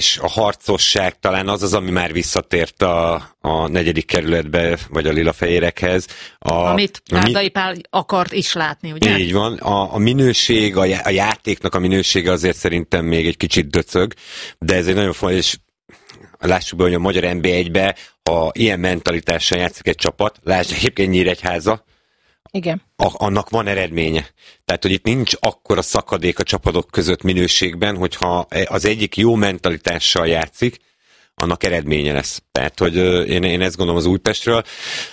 és a harcosság talán az, ami már visszatért a 4. kerületbe, vagy a lilafehérekhez. Amit Tárdai Pál akart is látni, ugye? Így van. A minőség, a játéknak a minősége azért szerintem még egy kicsit döcög, de ez egy nagyon fontos, és lássuk be, hogy a magyar NB1-be, ha ilyen mentalitással játszik egy csapat, lásd egyébként Nyíregyháza, igen. Annak van eredménye. Tehát, hogy itt nincs akkora szakadék a csapatok között minőségben, hogyha az egyik jó mentalitással játszik, annak eredménye lesz. Tehát, hogy én ezt gondolom az Újpestről.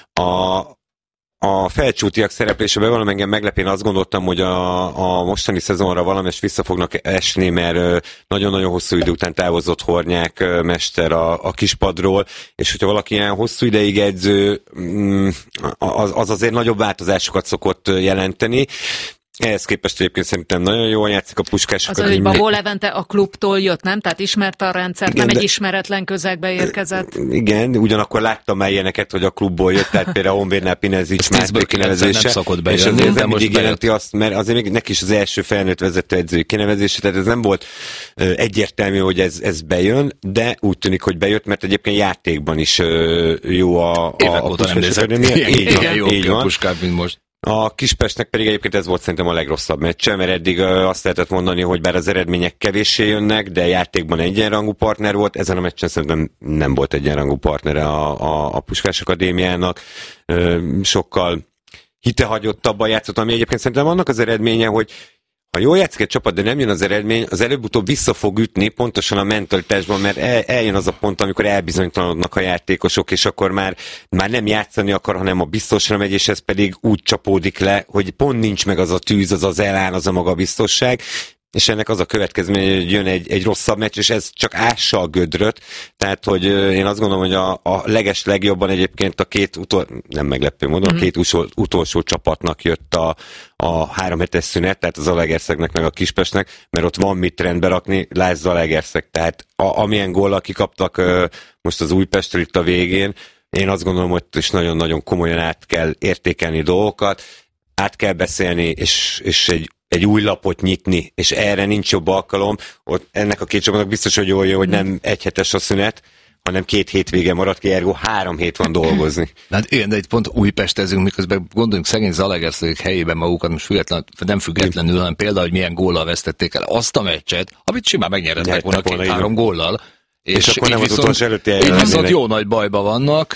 A felcsútiak szereplése bevallom, engem meglepén, azt gondoltam, hogy a mostani szezonra valamelyest vissza fognak esni, mert nagyon-nagyon hosszú idő után távozott Hornyák mester a kispadról, és hogyha valaki ilyen hosszú ideig edző, az azért nagyobb változásokat szokott jelenteni. Ehhez képest egyébként szerintem nagyon jól játszik a Puskás. Az, hogy Babó Levente a klubtól jött, nem? Tehát ismerte a rendszert, igen, nem egy ismeretlen közegbe érkezett. Igen, ugyanakkor láttam már ilyeneket, hogy a klubból jött, tehát például a Honvédnál Pinezics Máté kinevezése. Nem szokott bejönni, és azért de nem most jelenti azt, mert azért még neki is az első felnőtt vezetőedzői kinevezése, tehát ez nem volt egyértelmű, hogy ez bejön, de úgy tűnik, hogy bejött, mert egyébként játékban is jó a Puskás Akadémia. Így van. Puskát, mint most. A Kispestnek pedig egyébként ez volt szerintem a legrosszabb meccse, mert eddig azt lehetett mondani, hogy bár az eredmények kevéssé jönnek, de játékban egyenrangú partner volt, ezen a meccsen szerintem nem volt egyenrangú partnere a Puskás Akadémiának, sokkal hitehagyottabbban játszott, ami egyébként szerintem annak az eredménye, hogy ha jól játszik egy csapat, de nem jön az eredmény, az előbb-utóbb vissza fog ütni, pontosan a mentalitásban, mert eljön az a pont, amikor elbizonytalanodnak a játékosok, és akkor már nem játszani akar, hanem a biztosra megy, és ez pedig úgy csapódik le, hogy pont nincs meg az a tűz, az az elán, az a magabiztosság, és ennek az a következménye, hogy jön egy rosszabb meccs, és ez csak ássa a gödröt, tehát, hogy én azt gondolom, hogy a legjobban egyébként nem meglepő módon, a két utolsó csapatnak jött a 3 hetes szünet, tehát az Zalaegerszegnek meg a Kispestnek, mert ott van mit rendbe rakni, lásd Zalaegerszeg, tehát amilyen góllal kikaptak most az Újpestről itt a végén, én azt gondolom, hogy is nagyon-nagyon komolyan át kell értékelni dolgokat, át kell beszélni, és egy új lapot nyitni, és erre nincs jobb alkalom. Ott ennek a két csapatnak biztos, hogy jól jön, hogy nem egy hetes a szünet, hanem 2 hétvége maradt ki, ergo 3 hét van dolgozni. Hát igen, de itt pont Újpestezünk, miközben gondoljunk szegény Zalaegerszeg helyében magukat, most nem függetlenül, hanem például, hogy milyen góllal vesztették el azt a meccset, amit simán megnyerhettek volna 2-3 góllal. És akkor nem az utolsó előtti így viszont jó nagy bajba vannak.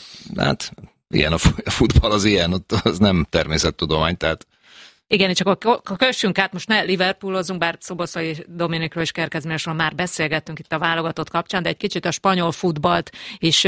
Hát ilyen a futball az ilyen, az nem természettudomány, tehát igen, csak akkor kössünk át, most ne Liverpoolozunk, bár Szoboszlai Dominikról és Kerkezmérosról már beszélgettünk itt a válogatott kapcsán, de egy kicsit a spanyol futballt is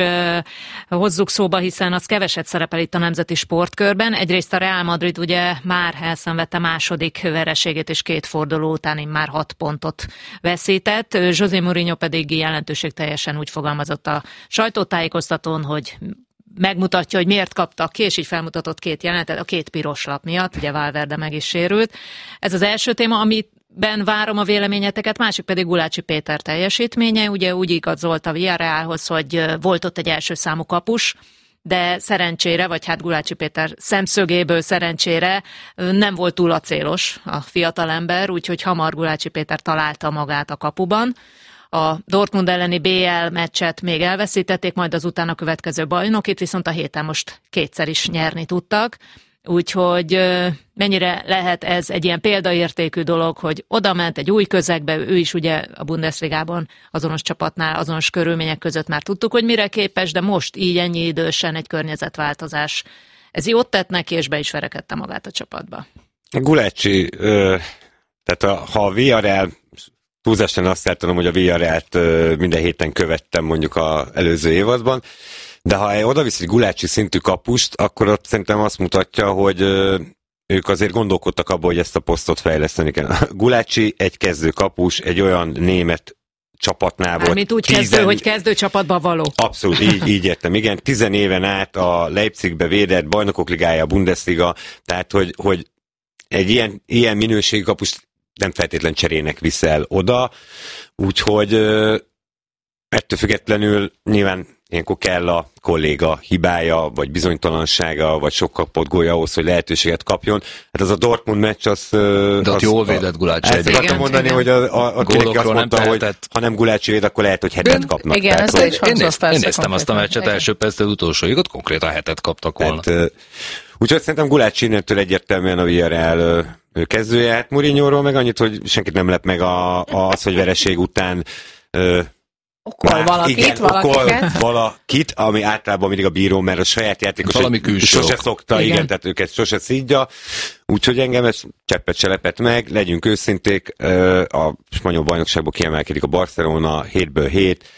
hozzuk szóba, hiszen az keveset szerepel itt a nemzeti sportkörben. Egyrészt a Real Madrid ugye már elszenvedte második vereségét, és 2 forduló után már 6 pontot veszített. José Mourinho pedig jelentőségteljesen úgy fogalmazott a sajtótájékoztatón, hogy megmutatja, hogy miért kaptak ki, és így felmutatott 2 jelenetet, a 2 piros lap miatt, ugye Valverde meg is sérült. Ez az első téma, amiben várom a véleményeteket, másik pedig Gulácsi Péter teljesítménye, ugye úgy igazolt a Villarrealhoz, hogy volt ott egy első számú kapus, de szerencsére, vagy hát Gulácsi Péter szemszögéből szerencsére nem volt túl acélos a fiatalember, úgyhogy hamar Gulácsi Péter találta magát a kapuban. A Dortmund elleni BL meccset még elveszítették, majd az utána következő bajnokit, viszont a héten most 2-szer is nyerni tudtak. Úgyhogy mennyire lehet ez egy ilyen példaértékű dolog, hogy oda ment egy új közegbe, ő is ugye a Bundesligában azonos csapatnál, azonos körülmények között már tudtuk, hogy mire képes, de most így ennyi idősen egy környezetváltozás. Ez jót tett neki, és be is verekedte magát a csapatba. Gulácsi, tehát ha a Villarreal, túlzásan azt állítom, hogy a Villarrealt minden héten követtem mondjuk az előző évadban, de ha oda visz egy Gulácsi szintű kapust, akkor ott szerintem azt mutatja, hogy ők azért gondolkodtak abban, hogy ezt a posztot fejleszteni kell. Gulácsi egy kezdő kapus, egy olyan német csapatnál volt. Mármint úgy kezdő, hogy kezdő csapatba való. Abszolút, így értem. Igen, 10 éven át a Leipzigbe védett, Bajnokok Ligája, a Bundesliga, tehát hogy egy ilyen minőségű kapust nem feltétlen cserének viszel oda, úgyhogy ettől függetlenül nyilván ilyenkor kell a kolléga hibája, vagy bizonytalansága, vagy sok kapott gólja ahhoz, hogy lehetőséget kapjon. Hát az a Dortmund meccs, az... De ott jól védett Gulácsi. Ezt akartam mondani, hogy a Kéneki azt mondta, hogy ha nem Gulácsi véd, akkor lehet, hogy hetet kapnak. Igen, ezt is én néztem azt a meccset első perctől utolsóig, ott konkrétan hetet kaptak volna. Úgyhogy szerintem Gulácsi innentől egyértelműen a Villarreal kezdője. Hát Mourinhoról meg annyit, hogy senkit nem lep meg az, hogy vereség után okol valakit, ami általában mindig a bíró, mert a saját játékos sose szokta, igen, tehát őket sose szídja. Úgyhogy engem ez cseppet se lepett meg, legyünk őszinték, a spanyol bajnokságból kiemelkedik a Barcelona 7-ből 7,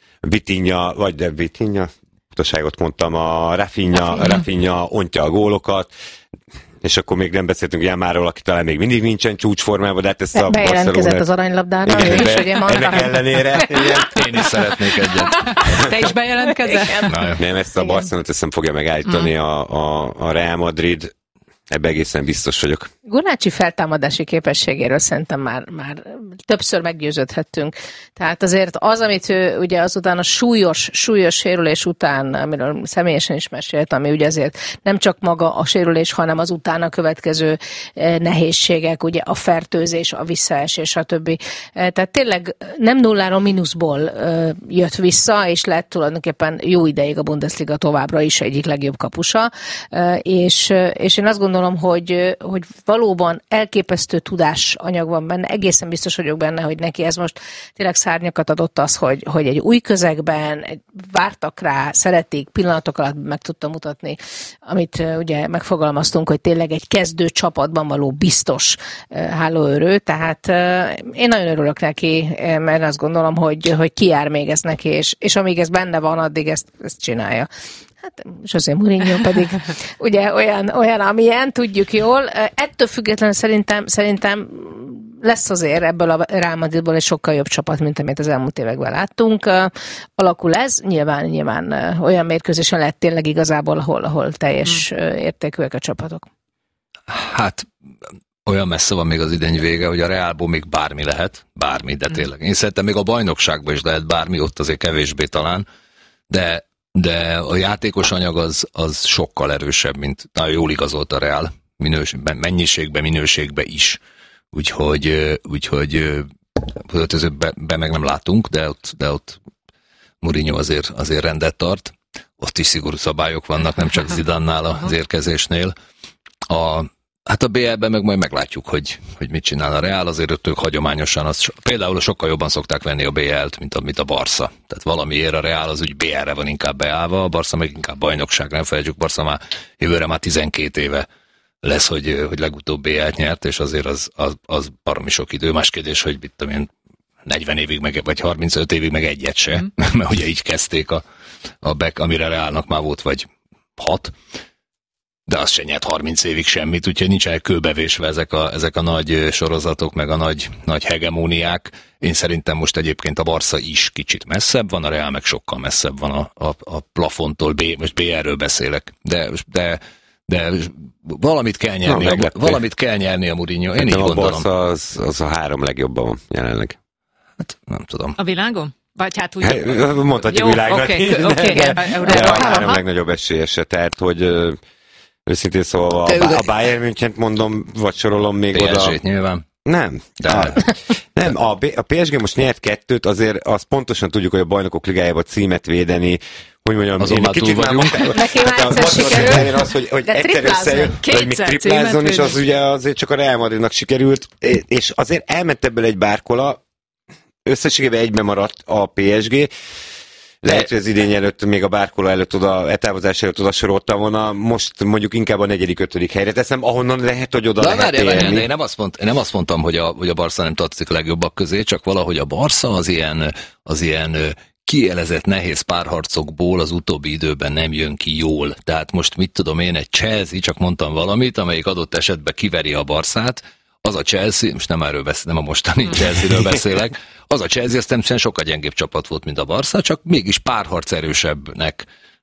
Vitinha, utaságot mondtam, a Rafinha ontja a gólokat, és akkor még nem beszéltünk Jámáról, aki talán még mindig nincsen csúcsformában, de hát ezt a bejelentkezett az aranylabdára, ő is, ugye mondta. Ennek ellenére. Én is szeretnék egyet. Te is bejelentkezel? Nem, ezt a Barcelonát ezt nem fogja megállítani a Real Madrid. Ebben egészen biztos vagyok. Gulácsi feltámadási képességéről szerintem már többször meggyőződhettünk. Tehát azért az, amit ő ugye azután a súlyos sérülés után, amiről személyesen is mesélt, ami ugye azért nem csak maga a sérülés, hanem az utána következő nehézségek, ugye a fertőzés, a visszaesés, stb. Tehát tényleg nem nulláról mínuszból jött vissza, és lett tulajdonképpen jó ideig a Bundesliga továbbra is egyik legjobb kapusa, és én azt gondolom, hogy valóban elképesztő tudásanyag van benne, egészen biztos vagyok benne, hogy neki ez most tényleg szárnyakat adott az, hogy egy új közegben vártak rá, szerették, pillanatok alatt meg tudta mutatni, amit ugye megfogalmaztunk, hogy tényleg egy kezdő csapatban való biztos hálóőrő, tehát én nagyon örülök neki, mert azt gondolom, hogy kijár még ez neki, és amíg ez benne van, addig ezt csinálja. Hát José Mourinho pedig ugye olyan, amilyen, tudjuk jól. Ettől függetlenül szerintem lesz azért ebből a Real Madridból egy sokkal jobb csapat, mint amit az elmúlt években láttunk. Alakul ez, nyilván olyan mérkőzésen lehet tényleg igazából, ahol teljes értékűek a csapatok. Hát olyan messze van még az idény vége, hogy a Realból még bármi lehet, de tényleg. Én szerintem még a bajnokságban is lehet bármi, ott azért kevésbé talán, de a játékos anyag az sokkal erősebb, mint nagyon jól igazolt a Real, mennyiségben, minőségben is. Úgyhogy öltözőben meg nem látunk, de ott Mourinho azért rendet tart. Ott is szigorú szabályok vannak, nem csak Zidannál az érkezésnél. Hát a BL-ben meg majd meglátjuk, hogy mit csinál a Real, azért ők hagyományosan, például sokkal jobban szokták venni a BL-t, mint a Barca. Tehát valamiért a Real az úgy BL-re van inkább beállva, a Barca meg inkább bajnokság, nem felejtsük, Barca már jövőre már 12 éve lesz, hogy legutóbb BL-t nyert, és azért az baromi sok idő. Más kérdés, hogy mit tudom én, 40 évig, vagy 35 évig meg egyet se, mert ugye így kezdték a back, amire Realnak már volt vagy 6, de az se nyert 30 évig semmit, úgyhogy nincsenek kőbevésve ezek a nagy sorozatok, meg a nagy hegemóniák. Én szerintem most egyébként a Barca is kicsit messzebb van, a Real meg sokkal messzebb van a plafontól, most BR-ről beszélek, de valamit kell nyerni, a Mourinho. Én így gondolom. A Barca az a 3 legjobban van jelenleg. Hát nem tudom. A világon? Vagy hát úgy... Mondhatjuk világnak. Okay. De a 3 legnagyobb esélyese, tehát hogy őszintén szólva a Bayern Münchent mondom, vagy sorolom még oda. PSG-t nyilván. Nem. Nem, a PSG most nyert 2, azért azt pontosan tudjuk, hogy a Bajnokok Ligájában címet védeni, hogy mondjam, azon már túl vagyunk. Neki már egyszer sikerült. Az, hogy egyszer összejön, hogy még triplázzon, és az ugye azért csak a Real Madridnak sikerült, és azért elment ebből egy Bárkola, összességében egyben maradt a PSG. Lehet, hogy az idény előtt, még a Bárkola előtt eltávozás előtt oda soroltam volna, most mondjuk inkább a 4.-5. helyre teszem, ahonnan lehet, hogy oda lehet élni. Én nem azt mondtam, hogy a Barca nem tartozik a legjobbak közé, csak valahogy a Barca az ilyen kielezett nehéz párharcokból az utóbbi időben nem jön ki jól. Tehát most mit tudom én, egy Chelsea, csak mondtam valamit, amelyik adott esetben kiveri a Barcát, az a Chelsea, most nem a mostani Chelsea-ről beszélek, az a Chelsea aztán sokkal gyengébb csapat volt, mint a Barca, csak mégis párharc erősebbnek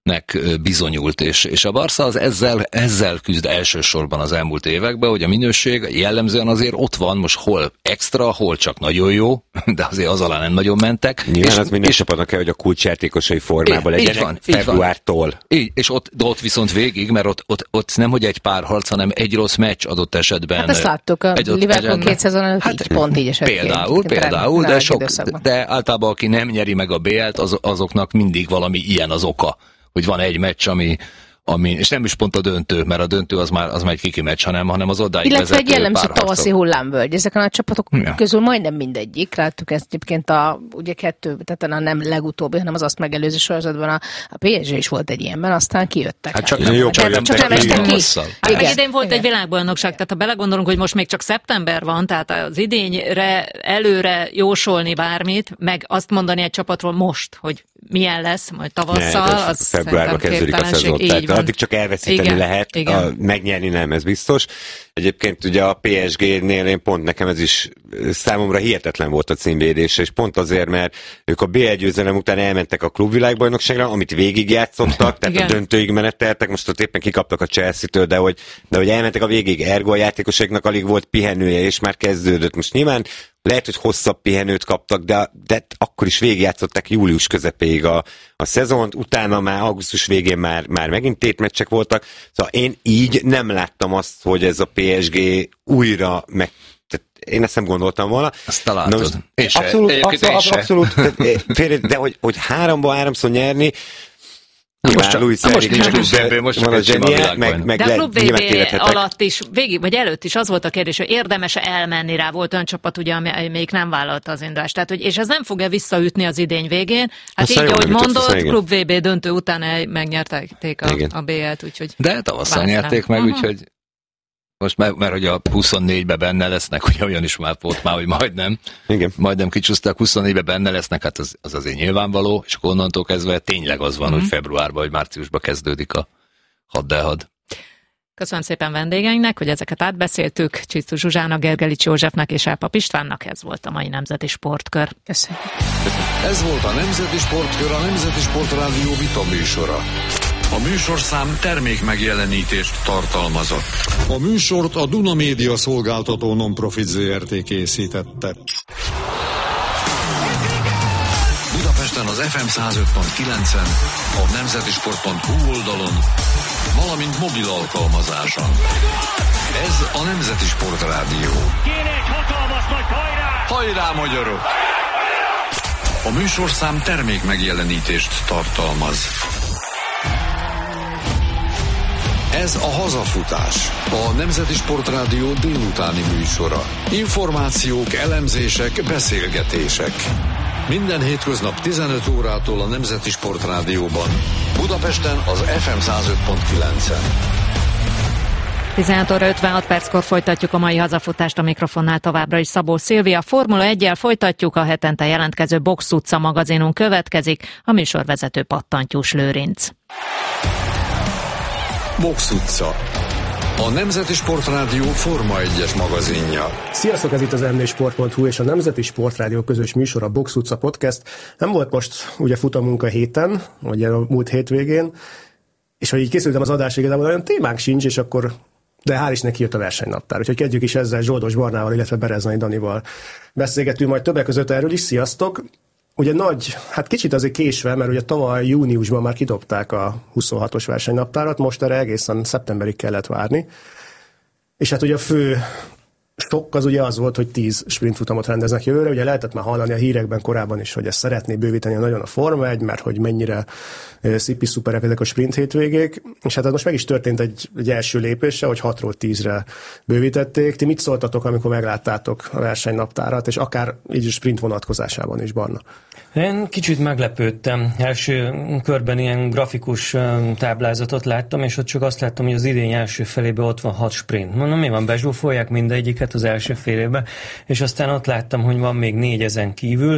bizonyult, és a Barca az ezzel küzd elsősorban az elmúlt években, hogy a minőség jellemzően azért ott van, most hol extra, hol csak nagyon jó, de azért az alá nem nagyon mentek. Nyilván az minden csapatnak kell, hogy a kulcsjátékosai formában legyenek februártól. És ott viszont végig, mert ott nem hogy egy pár harc, hanem egy rossz meccs adott esetben. Hát ezt láttuk, a Liverpool 2 szezon előtt így pont így esett. Például, de általában aki nem nyeri meg a BL-t, azoknak mindig valami ilyen az oka, hogy van egy meccs, ami és nem is pont a döntő, mert a döntő az már egy kiki meccs, hanem az odáig vezető párharcok. Illetve egy jellemző tavaszi hullámvölgy. Ezeken a csapatok közül majdnem mindegyik. Láttuk ezt egyébként ugye tehát a nem legutóbbi, hanem az azt megelőző sorozatban a PSG is volt egy ilyenben, aztán kijöttek. Hát csak nem estek ki. Igen. Idén volt egy világbajnokság, tehát ha belegondolunk, hogy most még csak szeptember van, tehát az idényre előre jósolni bármit, meg azt mondani egy csapatról most, hogy milyen lesz, majd tavasszal, az februárban kezdődik a szezon. Tehát addig csak elveszíteni lehet, megnyerni nem, ez biztos. Egyébként ugye a PSG-nél én pont nekem ez is számomra hihetetlen volt a címvédés, és pont azért, mert ők a BL győzelem után elmentek a klubvilágbajnokságra, amit végigjátszottak, tehát a döntőig meneteltek, most ott éppen kikaptak a Chelsea-től, de hogy elmentek a végig, ergo a játékosoknak alig volt pihenője, és már kezdődött. Most nyilván lehet, hogy hosszabb pihenőt kaptak, de akkor is végigjátszották július közepéig a szezont, utána már augusztus végén már megint tétmeccsek voltak. Szóval én így nem láttam azt, hogy ez a PSG újra én ezt nem gondoltam volna. Azt találtad. Abszolút. De hogy 3-3-szor nyerni, most van a zseniál, meg de a Klub VB alatt is, vagy előtt is az volt a kérdés, hogy érdemes elmenni rá, volt olyan csapat, ugye, amelyik nem vállalta az indulást. Tehát, és ez nem fogja visszaütni az idény végén. Hát így, ahogy mondod, Klub VB döntő után megnyerték a BL-t, úgyhogy... De tavasszal nyerték meg, úgyhogy most mert hogy a 24-ben benne lesznek, ugye olyan is már volt már, hogy majdnem kicsúsztak, 24-ben benne lesznek, hát az azért nyilvánvaló, és onnantól kezdve tényleg az van, hogy februárban vagy márciusban kezdődik a 6-6. Köszönöm szépen vendégeinknek, hogy ezeket átbeszéltük. Csisztus Zsuzsának, Gergelics Józsefnek és Elpap Istvánnak. Ez volt a mai Nemzeti Sportkör. Köszönöm. Ez volt a Nemzeti Sportkör, a Nemzeti Sportrádió vita műsora. A műsorszám termék megjelenítést tartalmazott. A műsort a Duna Média szolgáltató non-profit ZRT készítette. Budapesten az FM 105.9-en, a nemzetisport.hu oldalon, valamint mobil alkalmazáson. Ez a Nemzeti Sportrádió. Kéne egy hatalmas nagy hajrá! Hajrá, magyarok! A műsorszám termék megjelenítést tartalmaz. Ez a Hazafutás, a Nemzeti Sportrádió délutáni műsora. Információk, elemzések, beszélgetések. Minden hétköznap 15 órától a Nemzeti Sportrádióban. Budapesten az FM 105.9-en. 16 óra 56 perckor folytatjuk a mai hazafutást, a mikrofonnál továbbra is Szabó Szilvia. Formula 1-jel folytatjuk, a hetente jelentkező Box utca magazinunk következik, a műsorvezető Pattantyús Lőrinc. Box utca. A Nemzeti Sportrádió Forma 1-es magazinja. Sziasztok, ez itt az mnsport.hu és a Nemzeti Sportrádió közös műsor, a Box utca podcast. Nem volt most ugye futamunk a héten, vagy a múlt hétvégén, és hogy így készültem az adásra, igazából olyan témánk sincs, és akkor, de hál' Istennek kijött a versenynaptár. Úgyhogy kezdjük is ezzel Zsoldos Barnával, illetve Bereznai Danival beszélgetünk majd többek között erről is. Sziasztok! Ugye hát kicsit azért késve, mert ugye tavaly júniusban már kidobták a 26-os versenynaptárat, most erre egészen szeptemberig kellett várni. És hát ugye a fő sokk az ugye az volt, hogy 10 sprintfutamot rendeznek jövőre. Ugye lehetett már hallani a hírekben korábban is, hogy ezt szeretné bővíteni nagyon a Forma 1, mert hogy mennyire szipi-szuperek ezek a sprint hétvégék. És hát ez most meg is történt egy első lépéssel, hogy 6-ról 10-re bővítették. Ti mit szóltatok, amikor megláttátok a versenynaptárat, és akár így sprint vonatkozásában is, Barna? Én kicsit meglepődtem. Első körben ilyen grafikus táblázatot láttam, és ott csak azt láttam, hogy az idény első felében ott van 6 sprint. Mondom, mi van, bezsúfolják mindegyiket az első fél évben, és aztán ott láttam, hogy van még 4 ezen kívül.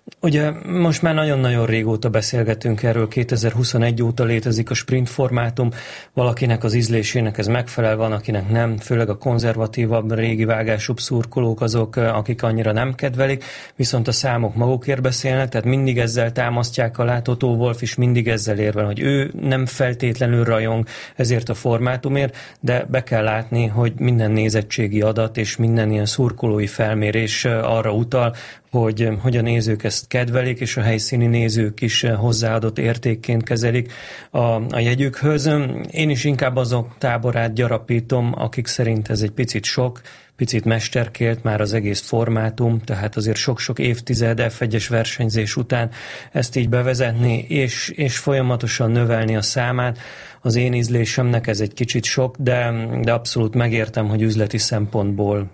Ugye most már nagyon-nagyon régóta beszélgetünk erről, 2021 óta létezik a sprint formátum, valakinek az ízlésének ez megfelel, van, akinek nem, főleg a konzervatívabb, régi vágásúbb szurkolók azok, akik annyira nem kedvelik, viszont a számok magukért beszélnek, tehát mindig ezzel támasztják alá, Toto Wolff is mindig ezzel érvel, hogy ő nem feltétlenül rajong ezért a formátumért, de be kell látni, hogy minden nézettségi adat és minden ilyen szurkolói felmérés arra utal, hogy a nézők ezt kedvelik, és a helyszíni nézők is hozzáadott értékként kezelik a jegyükhöz. Én is inkább azok táborát gyarapítom, akik szerint ez egy picit sok, picit mesterkélt már az egész formátum, tehát azért sok-sok évtized F1-es versenyzés után ezt így bevezetni, és folyamatosan növelni a számát. Az én ízlésemnek ez egy kicsit sok, de abszolút megértem, hogy üzleti szempontból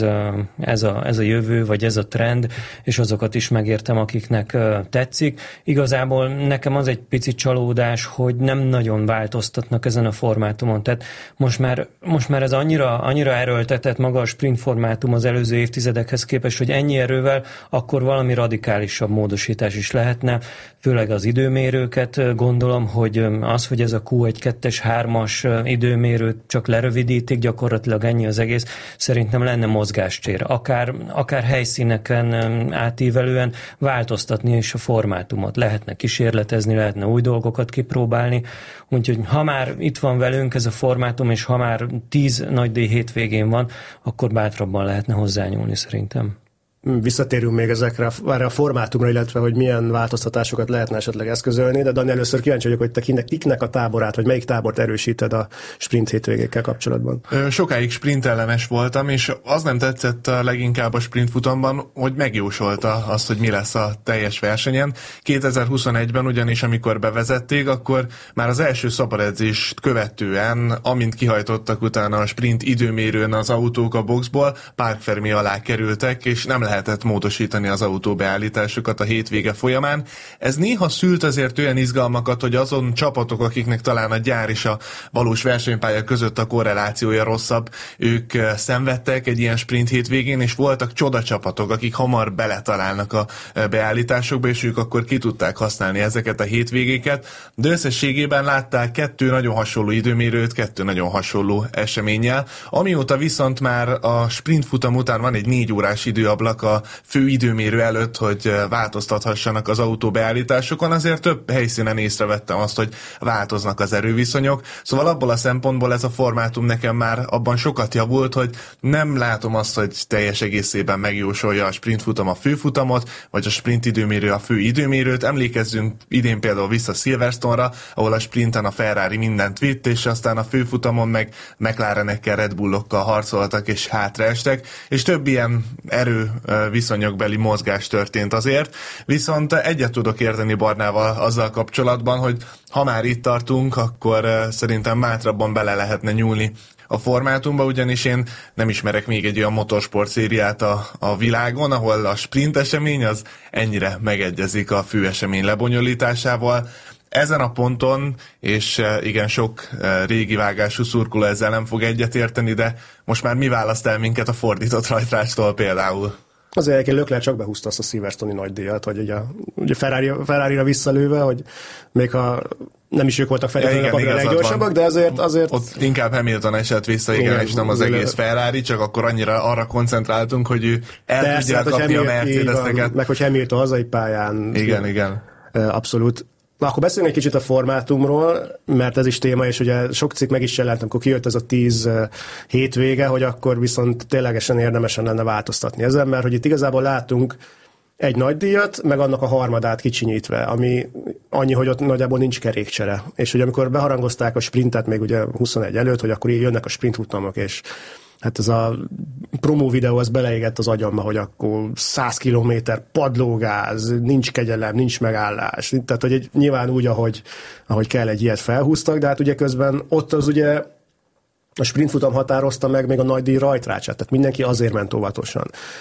ez a jövő, vagy ez a trend, és azokat is megértem, akiknek tetszik. Igazából nekem az egy picit csalódás, hogy nem nagyon változtatnak ezen a formátumon. Tehát most már ez annyira erőltetett maga a sprint formátum az előző évtizedekhez képest, hogy ennyi erővel akkor valami radikálisabb módosítás is lehetne, főleg az időmérőket gondolom, hogy hogy ez a Q1, 2-es, 3-as időmérőt csak lerövidítik, gyakorlatilag ennyi az egész, szerintem lenne mozgástér. Akár helyszíneken átívelően változtatni is a formátumot. Lehetne kísérletezni, lehetne új dolgokat kipróbálni, úgyhogy ha már itt van velünk ez a formátum, és ha már 10 nagydíj hétvégén van, akkor bátrabban lehetne hozzányúlni szerintem. Visszatérünk még erre a formátumra, illetve hogy milyen változtatásokat lehetne esetleg eszközölni, de Dani, először kíváncsi vagyok, hogy te kiknek a táborát, vagy melyik tábort erősíted a sprint hétvégékkel kapcsolatban? Sokáig sprint ellenes voltam, és az nem tetszett leginkább a sprint futamban, hogy megjósolta azt, hogy mi lesz a teljes versenyen. 2021-ben ugyanis, amikor bevezették, akkor már az első szabadedzést követően, amint kihajtottak utána a sprint időmérőn az autók a boxból, Parc Fermé alá kerültek, és nem lehetett módosítani az autóbeállításokat a hétvége folyamán. Ez néha szült azért olyan izgalmakat, hogy azon csapatok, akiknek talán a gyár és a valós versenypálya között a korrelációja rosszabb, ők szenvedtek egy ilyen sprint hétvégén, és voltak csodacsapatok, akik hamar beletalálnak a beállításokba, és ők akkor ki tudták használni ezeket a hétvégéket. De összességében látták 2 nagyon hasonló időmérőt, 2 nagyon hasonló eseménnyel. Amióta viszont már a sprint futam után van egy 4 órás időablak a fő időmérő előtt, hogy változtathassanak az autóbeállításokon, azért több helyszínen észrevettem azt, hogy változnak az erőviszonyok. Szóval abból a szempontból ez a formátum nekem már abban sokat javult, hogy nem látom azt, hogy teljes egészében megjósolja a sprintfutam a főfutamot, vagy a sprint időmérő a fő időmérőt. Emlékezzünk idén például vissza Silverstone-ra, ahol a sprinten a Ferrari mindent vitt, és aztán a főfutamon meg McLarenekkel, Red Bullokkal harcoltak és hátraestek, és több ilyen viszonyokbeli mozgás történt azért, viszont egyet tudok érteni Barnával azzal kapcsolatban, hogy ha már itt tartunk, akkor szerintem bátrabban bele lehetne nyúlni a formátumba, ugyanis én nem ismerek még egy olyan motorsport szériát a világon, ahol a sprint esemény az ennyire megegyezik a főesemény lebonyolításával. Ezen a ponton, és igen, sok régi vágású szurkoló ezzel nem fog egyetérteni, de most már mi választ el minket a fordított rajtrácstól például? Azért egyébként Leclerc csak behúzta azt a Silverstone-i nagydíjat, hogy ugye Ferrari-ra visszalőve, hogy még ha nem is ők voltak feltétlenül a leggyorsabbak, de azért... Ott inkább Hamilton esett vissza, igen, és nem az egész Ferrari, csak akkor annyira arra koncentráltunk, hogy ő el tudja kapni a Mercedes-eket. Meg hogy Hamilton hazai pályán... Igen. Abszolút. Na, akkor beszéljünk egy kicsit a formátumról, mert ez is téma, és ugye sok cikk meg is jelent, amikor kijött ez a 10 hétvége, hogy akkor viszont ténylegesen érdemesen lenne változtatni ezen, mert hogy itt igazából látunk egy nagy díjat, meg annak a harmadát kicsinyítve, ami annyi, hogy ott nagyjából nincs kerékcsere. És hogy amikor beharangozták a sprintet még ugye 21 előtt, hogy akkor jönnek a sprintfutamok, és hát ez a promó videó, az beleégett az agyamba, hogy akkor 100 kilométer padlógáz, nincs kegyelem, nincs megállás. Tehát, hogy nyilván úgy, ahogy kell, egy ilyet felhúztak, de hát ugye közben ott az ugye a sprintfutam határozta meg még a nagydíj rajtrácsát, tehát mindenki azért ment óvatosan.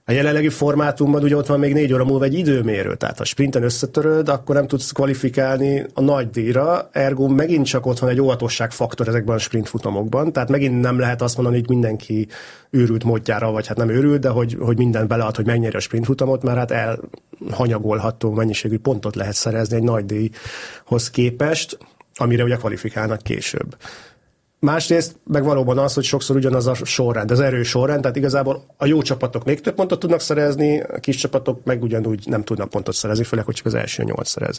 A jelenlegi formátumban ugye ott van még 4 óra múlva egy időmérő, tehát ha sprinten összetöröd, akkor nem tudsz kvalifikálni a nagy díjra, ergo megint csak ott van egy óvatosságfaktor ezekben a sprintfutamokban, tehát megint nem lehet azt mondani, hogy mindenki őrült módjára, vagy hát nem őrült, de hogy minden belead, hogy megnyeri a sprintfutamot, mert hát elhanyagolható mennyiségű pontot lehet szerezni egy nagy díjhoz képest, amire ugye kvalifikálnak később. Másrészt meg valóban az, hogy sokszor ugyanaz a sorrend, az erős sorrend, tehát igazából a jó csapatok még több pontot tudnak szerezni, a kis csapatok meg ugyanúgy nem tudnak pontot szerezni, főleg, hogy csak az első 8 szerez.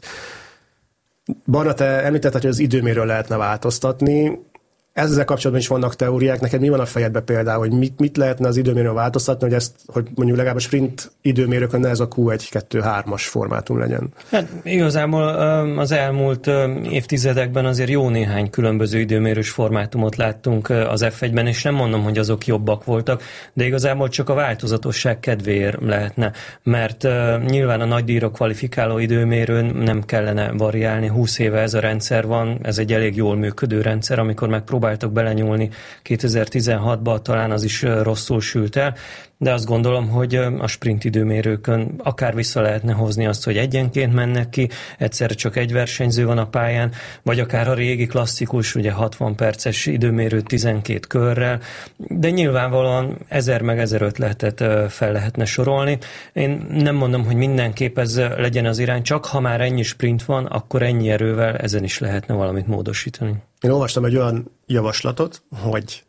Barna, te említetted, hogy az időmérőről lehetne változtatni. Ezzel kapcsolatban is vannak teóriák. Neked mi van a fejedben például, hogy mit lehetne az időmérőről változtatni, hogy mondjuk legalább a sprint időmérőkön ne ez a Q1-2-3-as formátum legyen? Hát igazából az elmúlt évtizedekben azért jó néhány különböző időmérős formátumot láttunk az F1-ben, és nem mondom, hogy azok jobbak voltak, de igazából csak a változatosság kedvéért lehetne, mert nyilván a nagy díjra kvalifikáló időmérőn nem kellene variálni. 20 éve ez a rendszer van, ez egy elég jól működő rendszer, amikor megpróbáltak belenyúlni 2016-ban, talán az is rosszul sült el, de azt gondolom, hogy a sprint időmérőkön akár vissza lehetne hozni azt, hogy egyenként mennek ki, egyszerre csak egy versenyző van a pályán, vagy akár a régi klasszikus, ugye 60 perces időmérő 12 körrel, de nyilvánvalóan 1000 meg 1500-et fel lehetne sorolni. Én nem mondom, hogy mindenképp ez legyen az irány, csak ha már ennyi sprint van, akkor ennyi erővel ezen is lehetne valamit módosítani. Én olvastam egy olyan javaslatot, hogy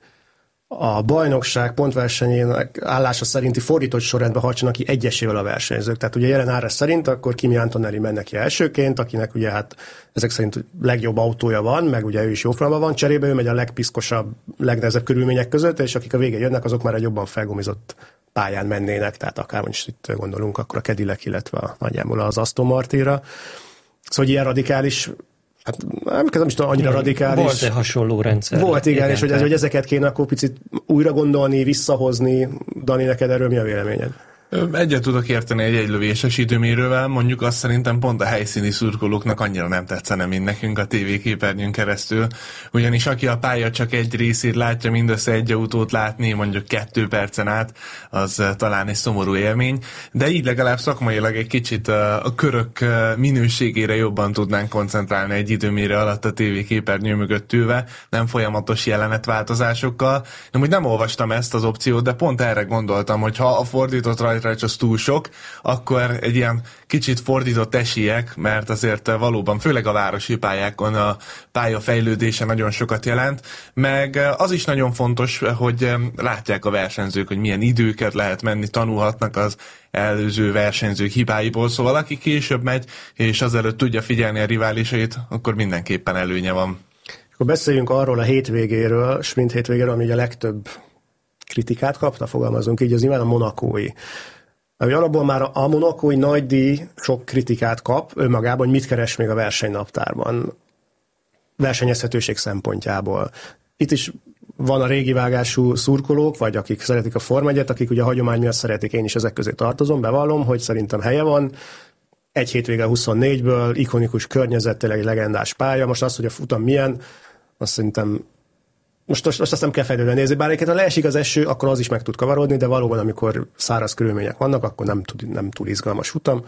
a bajnokság pontversenyének állása szerinti fordított sorrendben harcsanak ki egyesével a versenyzők. Tehát ugye jelen ára szerint akkor Kimi Antonelli menne ki elsőként, akinek ugye hát ezek szerint legjobb autója van, meg ugye ő is jó formában van, cserébe ő megy a legpiszkosabb, legnehezebb körülmények között, és akik a végén jönnek, azok már egy jobban felgumizott pályán mennének, tehát akár most itt gondolunk akkor a Cadillac, illetve nagyjából az Aston Martinra. Szóval ilyen radikális, hát nem is tudom, annyira radikális. Volt egy hasonló rendszer. Volt, igen, és hogy ezeket kéne akkor picit újra gondolni, visszahozni. Dani, neked erről mi a véleményed? Egyet tudok érteni egy egylövéses időmérővel, mondjuk azt szerintem pont a helyszíni szurkolóknak annyira nem tetszene, mint nekünk a tévéképernyőn keresztül, ugyanis aki a pálya csak egy részét látja, mindössze egy autót látni, mondjuk 2 percen át, az talán egy szomorú élmény, de így legalább szakmailag egy kicsit a körök minőségére jobban tudnánk koncentrálni egy időmérő alatt a tévéképernyő mögött ülve, nem folyamatos jelenetváltozásokkal. Úgy nem olvastam ezt az opciót, de pont erre gondoltam, hogy ha a fordított rajta az túl sok, akkor egy ilyen kicsit fordított esélyek, mert azért valóban, főleg a városi pályákon a pálya fejlődése nagyon sokat jelent, meg az is nagyon fontos, hogy látják a versenyzők, hogy milyen időket lehet menni, tanulhatnak az előző versenyzők hibáiból, szóval aki később megy, és azelőtt tudja figyelni a riválisait, akkor mindenképpen előnye van. Akkor beszéljünk arról a hétvégéről, sprint hétvégéről, ami a legtöbb kritikát kapta, fogalmazunk így, az nyilván a monakói. Ahogy alapból már a monakói nagy díj sok kritikát kap önmagában, hogy mit keres még a versenynaptárban, versenyezhetőség szempontjából. Itt is van a régi vágású szurkolók, vagy akik szeretik a Forma 1-et, akik ugye a hagyomány miatt szeretik, én is ezek közé tartozom, bevallom, hogy szerintem helye van. Egy hétvége 24-ből, ikonikus környezet, tényleg egy legendás pálya. Most az, hogy a futam milyen, azt szerintem most azt nem kell fejlődni nézni, bár egyébként ha leesik az eső, akkor az is meg tud kavarodni, de valóban, amikor száraz körülmények vannak, akkor nem túl izgalmas futam.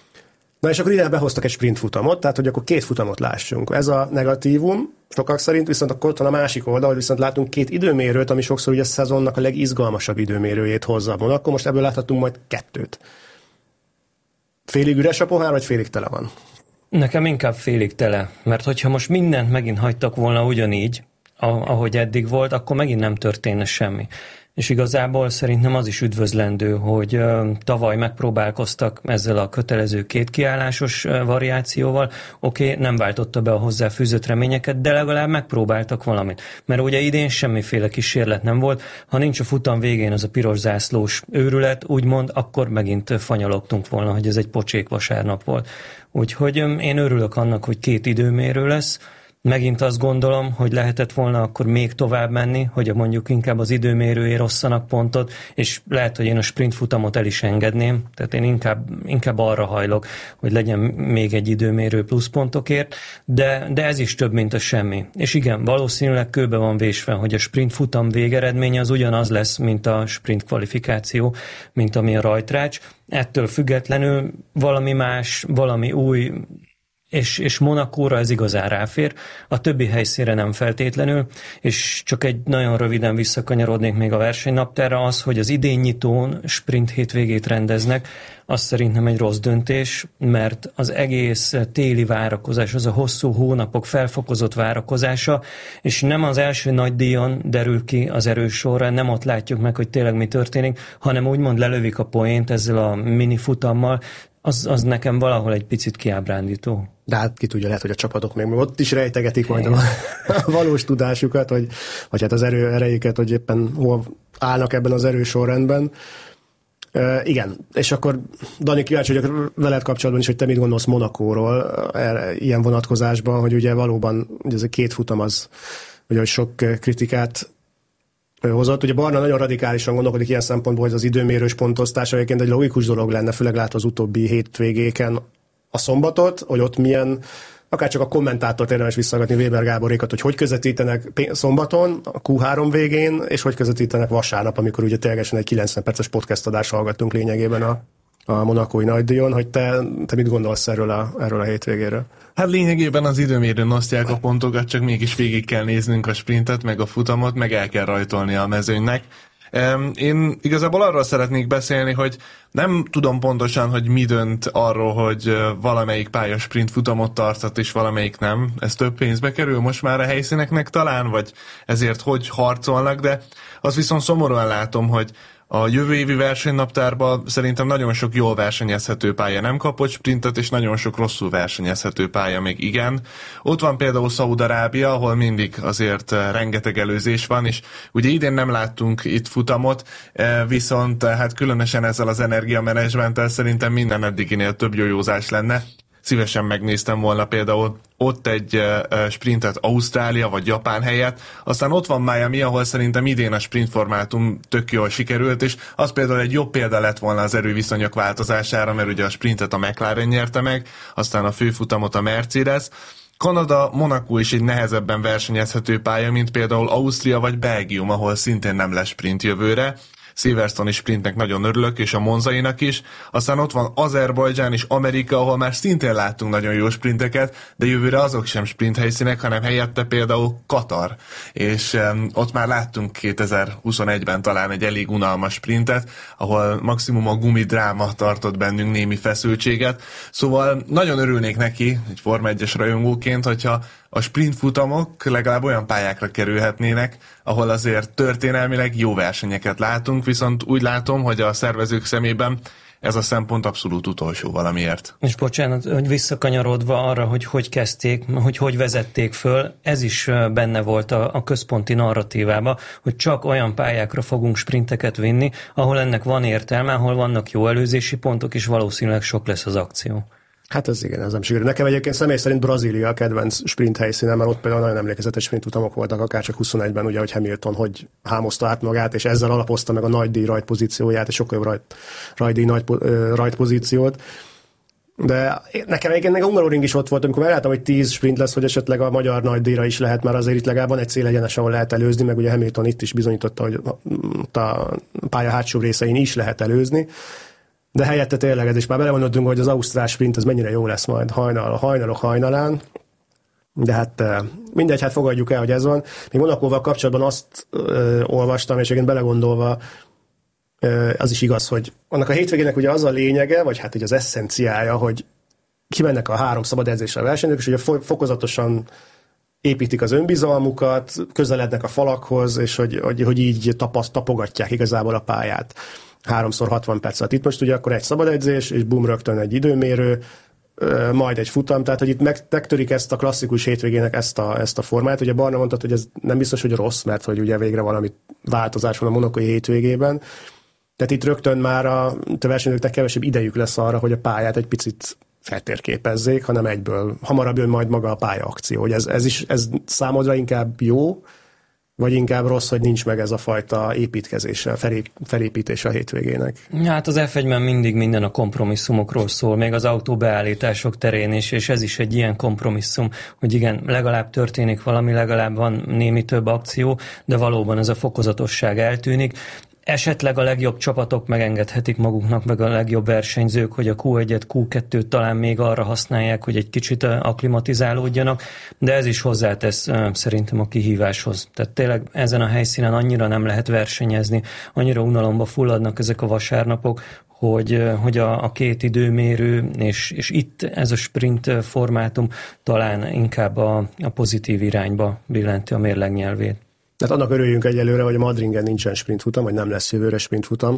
Na és akkor ide behoztak egy sprint futamot, tehát hogy akkor 2 futamot lássunk. Ez a negatívum, sokak szerint, viszont akkor ott van a másik oldal, hogy viszont látunk 2 időmérőt, ami sokszor ugye a szezonnak a legizgalmasabb időmérőjét hozza. Akkor most ebből láthatunk majd 2. Félig üres a pohár, vagy félig tele van? Nekem inkább félig tele, mert hogyha most mindent megint hagytak volna ugyanígy, ahogy eddig volt, akkor megint nem történne semmi. És igazából szerintem az is üdvözlendő, hogy tavaly megpróbálkoztak ezzel a kötelező 2 kiállásos variációval. Oké, nem váltotta be a hozzáfűzött reményeket, de legalább megpróbáltak valamit. Mert ugye idén semmiféle kísérlet nem volt. Ha nincs a futam végén az a piros zászlós őrület, úgymond, akkor megint fanyalogtunk volna, hogy ez egy pocsék vasárnap volt. Úgyhogy én örülök annak, hogy 2 időmérő lesz. Megint azt gondolom, hogy lehetett volna akkor még tovább menni, hogy mondjuk inkább az időmérőért osszanak pontot, és lehet, hogy én a sprint futamot el is engedném, tehát én inkább arra hajlok, hogy legyen még egy időmérő pluszpontokért, de ez is több, mint a semmi. És igen, valószínűleg kőbe van vésve, hogy a sprint futam végeredménye az ugyanaz lesz, mint a sprint kvalifikáció, mint ami a rajtrács. Ettől függetlenül valami más, valami új, és Monacóra ez igazán ráfér, a többi helyszínre nem feltétlenül, és csak egy nagyon röviden visszakanyarodnék még a versenynaptárra, az, hogy az idén nyitón sprint hétvégét rendeznek, az szerintem egy rossz döntés, mert az egész téli várakozás, az a hosszú hónapok felfokozott várakozása, és nem az első nagy díjon derül ki az erősorra, nem ott látjuk meg, hogy tényleg mi történik, hanem úgymond lelövik a poént ezzel a mini futammal, az nekem valahol egy picit kiábrándító. De hát ki tudja, lehet, hogy a csapatok még ott is rejtegetik majd a valós tudásukat, vagy hát az erejéket, hogy éppen hol állnak ebben az erősorrendben. Igen, és akkor Dani, kíváncsi vagyok veled kapcsolatban is, hogy te mit gondolsz Monacóról ilyen vonatkozásban, hogy ugye valóban ugye ez a két futam az, ugye, hogy sok kritikát hozott. Ugye Barna nagyon radikálisan gondolkodik ilyen szempontból, hogy az időmérős pontosztás egyébként egy logikus dolog lenne, főleg látva az utóbbi hétvégéken a szombatot, hogy ott milyen, akár csak a kommentátort érdemes visszahallgatni Weber Gáborékat, hogy közvetítenek szombaton, a Q3 végén, és hogy közvetítenek vasárnap, amikor ugye ténylegesen egy 90 perces podcast adást hallgattunk lényegében a monacói nagydíjon, hogy te mit gondolsz erről a hétvégéről? Hát lényegében az időmérőn osztják a pontokat, csak mégis végig kell néznünk a sprintet, meg a futamot, meg el kell rajtolni a mezőnynek. Én igazából arról szeretnék beszélni, hogy nem tudom pontosan, hogy mi dönt arról, hogy valamelyik pálya sprint futamot tartott, és valamelyik nem. Ez több pénzbe kerül most már a helyszíneknek talán, vagy ezért hogy harcolnak, de az viszont szomorúan látom, hogy a jövő évi versenynaptárban szerintem nagyon sok jól versenyezhető pálya nem kapott sprintet, és nagyon sok rosszul versenyezhető pálya még igen. Ott van például Szaúd-Arábia, ahol mindig azért rengeteg előzés van, és ugye idén nem láttunk itt futamot, viszont hát különösen ezzel az energiamenedzsmenttel szerintem minden eddiginél több jójózás lenne. Szívesen megnéztem volna például ott egy sprintet Ausztrália vagy Japán helyett. Aztán ott van Miami, ahol szerintem idén a sprint formátum tök jól sikerült, és az például egy jobb példa lett volna az erőviszonyok változására, mert ugye a sprintet a McLaren nyerte meg, aztán a főfutamot a Mercedes. Kanada, Monaco is egy nehezebben versenyezhető pálya, mint például Ausztria vagy Belgium, ahol szintén nem lesz sprint jövőre. Silverstone sprintnek nagyon örülök, és a Monzainak is. Aztán ott van Azerbajdzsán és Amerika, ahol már szintén láttunk nagyon jó sprinteket, de jövőre azok sem sprint helyszínek, hanem helyette például Katar. És ott már láttunk 2021-ben talán egy elég unalmas sprintet, ahol maximum a gumidráma tartott bennünk némi feszültséget. Szóval nagyon örülnék neki, egy Forma 1-es rajongóként, hogyha a sprint futamok legalább olyan pályákra kerülhetnének, ahol azért történelmileg jó versenyeket látunk, viszont úgy látom, hogy a szervezők szemében ez a szempont abszolút utolsó valamiért. És bocsánat, hogy visszakanyarodva arra, hogy kezdték, hogy vezették föl, ez is benne volt a központi narratívában, hogy csak olyan pályákra fogunk sprinteket vinni, ahol ennek van értelme, ahol vannak jó előzési pontok, és valószínűleg sok lesz az akció. Hát ez igen, ez nem sikerül. Nekem egyébként személy szerint Brazília a kedvenc sprint helyszínen, mert ott például nagyon emlékezetes sprint utamok voltak, akár csak 21-ben, ugye, hogy Hamilton hogy hámozta át magát, és ezzel alapozta meg a nagy díj rajtpozícióját, és sokkal jobb rajtpozíciót. De nekem egyébként a Hungaroring is ott volt, amikor megláttam, hogy 10 sprint lesz, hogy esetleg a magyar nagy díjra is lehet, mert azért itt legalább van egy célegyenes, ahol lehet előzni, meg ugye Hamilton itt is bizonyította, hogy a pálya hátsó részein is lehet előzni. De helyette tényleg ez is már belemondottunk, hogy az ausztrál sprint az mennyire jó lesz majd hajnalok hajnalán. De hát mindegy, hát fogadjuk el, hogy ez van. Még Monacóval kapcsolatban azt olvastam, és egyébként belegondolva az is igaz, hogy annak a hétvégének ugye az a lényege, vagy hát ugye az eszenciája, hogy kimennek a 3 szabad edzésre a versenyzők, és ugye fokozatosan építik az önbizalmukat, közelednek a falakhoz, és hogy így tapogatják igazából a pályát. 3x 60 perc alatt. Itt most ugye akkor egy szabad edzés, és bum, rögtön egy időmérő, majd egy futam, tehát hogy itt megtörik ezt a klasszikus hétvégének ezt a formát. Ugye Barna mondta, hogy ez nem biztos, hogy rossz, mert hogy ugye végre valami változás van a monacói hétvégében. Tehát itt rögtön már a versenyzőknek kevesebb idejük lesz arra, hogy a pályát egy picit feltérképezzék, hanem egyből hamarabb jön majd maga a pályaakció. Hogy ez számodra inkább jó, vagy inkább rossz, hogy nincs meg ez a fajta építkezése, felépítése a hétvégének? Hát az F1-ben mindig minden a kompromisszumokról szól, még az autóbeállítások terén is, és ez is egy ilyen kompromisszum, hogy igen, legalább történik valami, legalább van némi több akció, de valóban ez a fokozatosság eltűnik. Esetleg a legjobb csapatok megengedhetik maguknak, meg a legjobb versenyzők, hogy a Q1-et, Q2-t talán még arra használják, hogy egy kicsit akklimatizálódjanak, de ez is hozzátesz szerintem a kihíváshoz. Tehát tényleg ezen a helyszínen annyira nem lehet versenyezni, annyira unalomba fulladnak ezek a vasárnapok, hogy a két időmérő, és itt ez a sprint formátum talán inkább a pozitív irányba billenti a mérleg nyelvét. Tehát annak örüljünk egyelőre, hogy a Madringen nincsen sprintfutam, vagy nem lesz jövőre sprintfutam.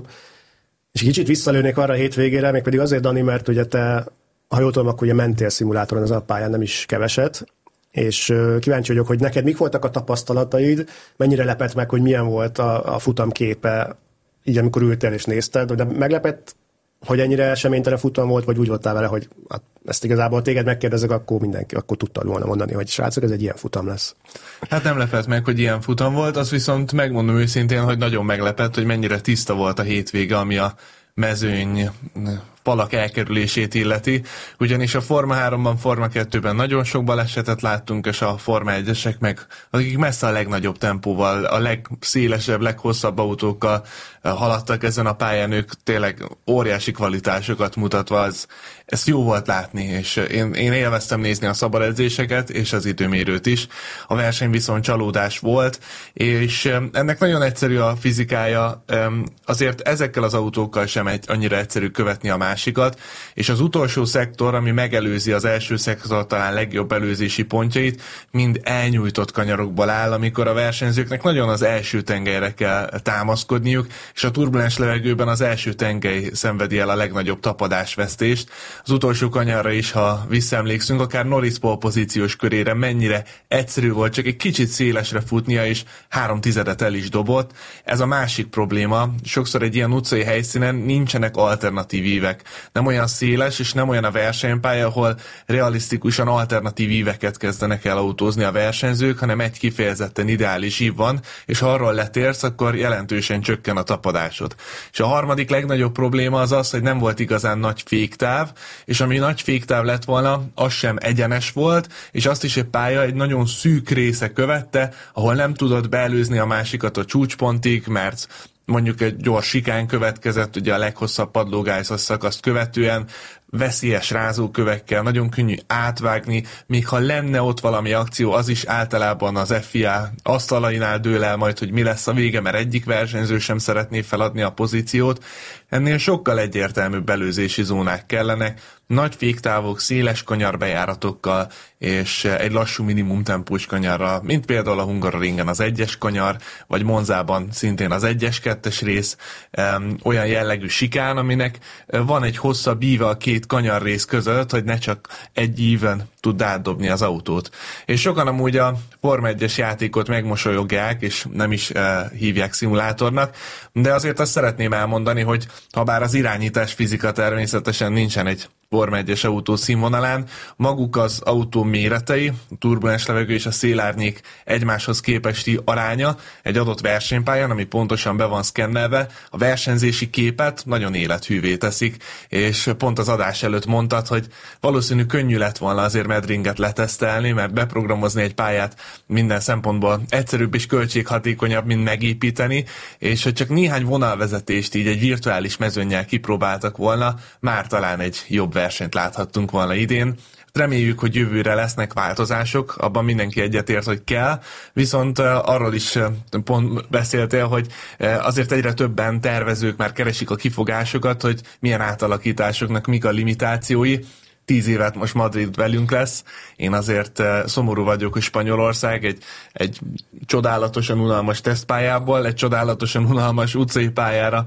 És kicsit visszalőnék arra a hétvégére, mégpedig azért, Dani, mert ugye te, ha jól tudom, akkor ugye mentél szimulátoron az a pályán nem is keveset, és kíváncsi vagyok, hogy neked mik voltak a tapasztalataid, mennyire lepett meg, hogy milyen volt a futam képe, így amikor ültél és nézted, de meglepett, hogy ennyire eseménytelen futam volt, vagy úgy voltál vele, hogy ezt igazából téged megkérdezek, akkor tudtad volna mondani, hogy srácok, ez egy ilyen futam lesz. Hát nem lepett meg, hogy ilyen futam volt, az viszont megmondom őszintén, hogy nagyon meglepett, hogy mennyire tiszta volt a hétvége, ami a mezőny falak elkerülését illeti, ugyanis a Forma 3-ban, Forma 2-ben nagyon sok balesetet láttunk, és a Forma 1-esek meg, akik messze a legnagyobb tempóval, a legszélesebb, leghosszabb autókkal haladtak ezen a pályán, ők tényleg óriási kvalitásokat mutatva, ezt jó volt látni, és én élveztem nézni a szabad edzéseket, és az időmérőt is. A verseny viszont csalódás volt, és ennek nagyon egyszerű a fizikája, azért ezekkel az autókkal sem annyira egyszerű követni a másikat, és az utolsó szektor, ami megelőzi az első szektor talán legjobb előzési pontjait, mind elnyújtott kanyarokból áll, amikor a versenyzőknek nagyon az első tengelyre kell támaszkodniuk, és a turbulens levegőben az első tengely szenvedi el a legnagyobb tapadásvesztést. Az utolsó kanyarra is, ha visszaemlékszünk, akár Norris pole pozíciós körére mennyire egyszerű volt csak egy kicsit szélesre futnia, és 3/10 el is dobott. Ez a másik probléma. Sokszor egy ilyen utcai helyszínen nincsenek alternatív ívek. Nem olyan széles, és nem olyan a versenypálya, ahol realisztikusan alternatív íveket kezdenek el autózni a versenyzők, hanem egy kifejezetten ideális ív van, és ha arról letérsz, akkor jelentősen csökken a tapadásod. És a harmadik legnagyobb probléma az az, hogy nem volt igazán nagy féktáv, és ami nagy féktáv lett volna, az sem egyenes volt, és azt is egy pálya egy nagyon szűk része követte, ahol nem tudod beelőzni a másikat a csúcspontig, mert mondjuk egy gyors sikán következett, ugye a leghosszabb padlógályzas szakaszt követően, veszélyes rázókövekkel, nagyon könnyű átvágni, még ha lenne ott valami akció, az is általában az FIA asztalainál dől el majd, hogy mi lesz a vége, mert egyik versenyző sem szeretné feladni a pozíciót. Ennél sokkal egyértelműbb belőzési zónák kellenek, nagy féktávok, széles kanyarbejáratokkal, és egy lassú minimum tempós kanyarra, mint például a Hungaroringen az 1-es kanyar, vagy Monzában szintén az 1-es 2-es rész, olyan jellegű sikán, aminek van egy hosszabb íve a két kanyarrész között, hogy ne csak egy íven tud átdobni az autót. És sokan amúgy a Forma 1-es játékot megmosolyogják, és nem is hívják szimulátornak, de azért azt szeretném elmondani, hogy ha bár az irányítás fizika természetesen nincsen egy Forma 1-es autó színvonalán, maguk az autó méretei, a turbulens levegő és a szélárnyék egymáshoz képesti aránya egy adott versenypályán, ami pontosan be van szkennelve, a versenyzési képet nagyon élethűvé teszik, és pont az adás előtt mondtad, hogy valószínű könnyű lett volna azért Madringet letesztelni, mert beprogramozni egy pályát minden szempontból egyszerűbb és költséghatékonyabb, mint megépíteni, és hogy csak néhány vonalvezetést így egy virtuális mezőnnyel kipróbáltak volna, már talán egy jobb versenyt láthattunk volna idén. Reméljük, hogy jövőre lesznek változások, abban mindenki egyetért, hogy kell, viszont arról is pont beszéltél, hogy azért egyre többen tervezők már keresik a kifogásokat, hogy milyen átalakításoknak mik a limitációi. 10 évet most Madrid velünk lesz. Én azért szomorú vagyok, hogy Spanyolország egy csodálatosan unalmas tesztpályából, egy csodálatosan unalmas utcai pályára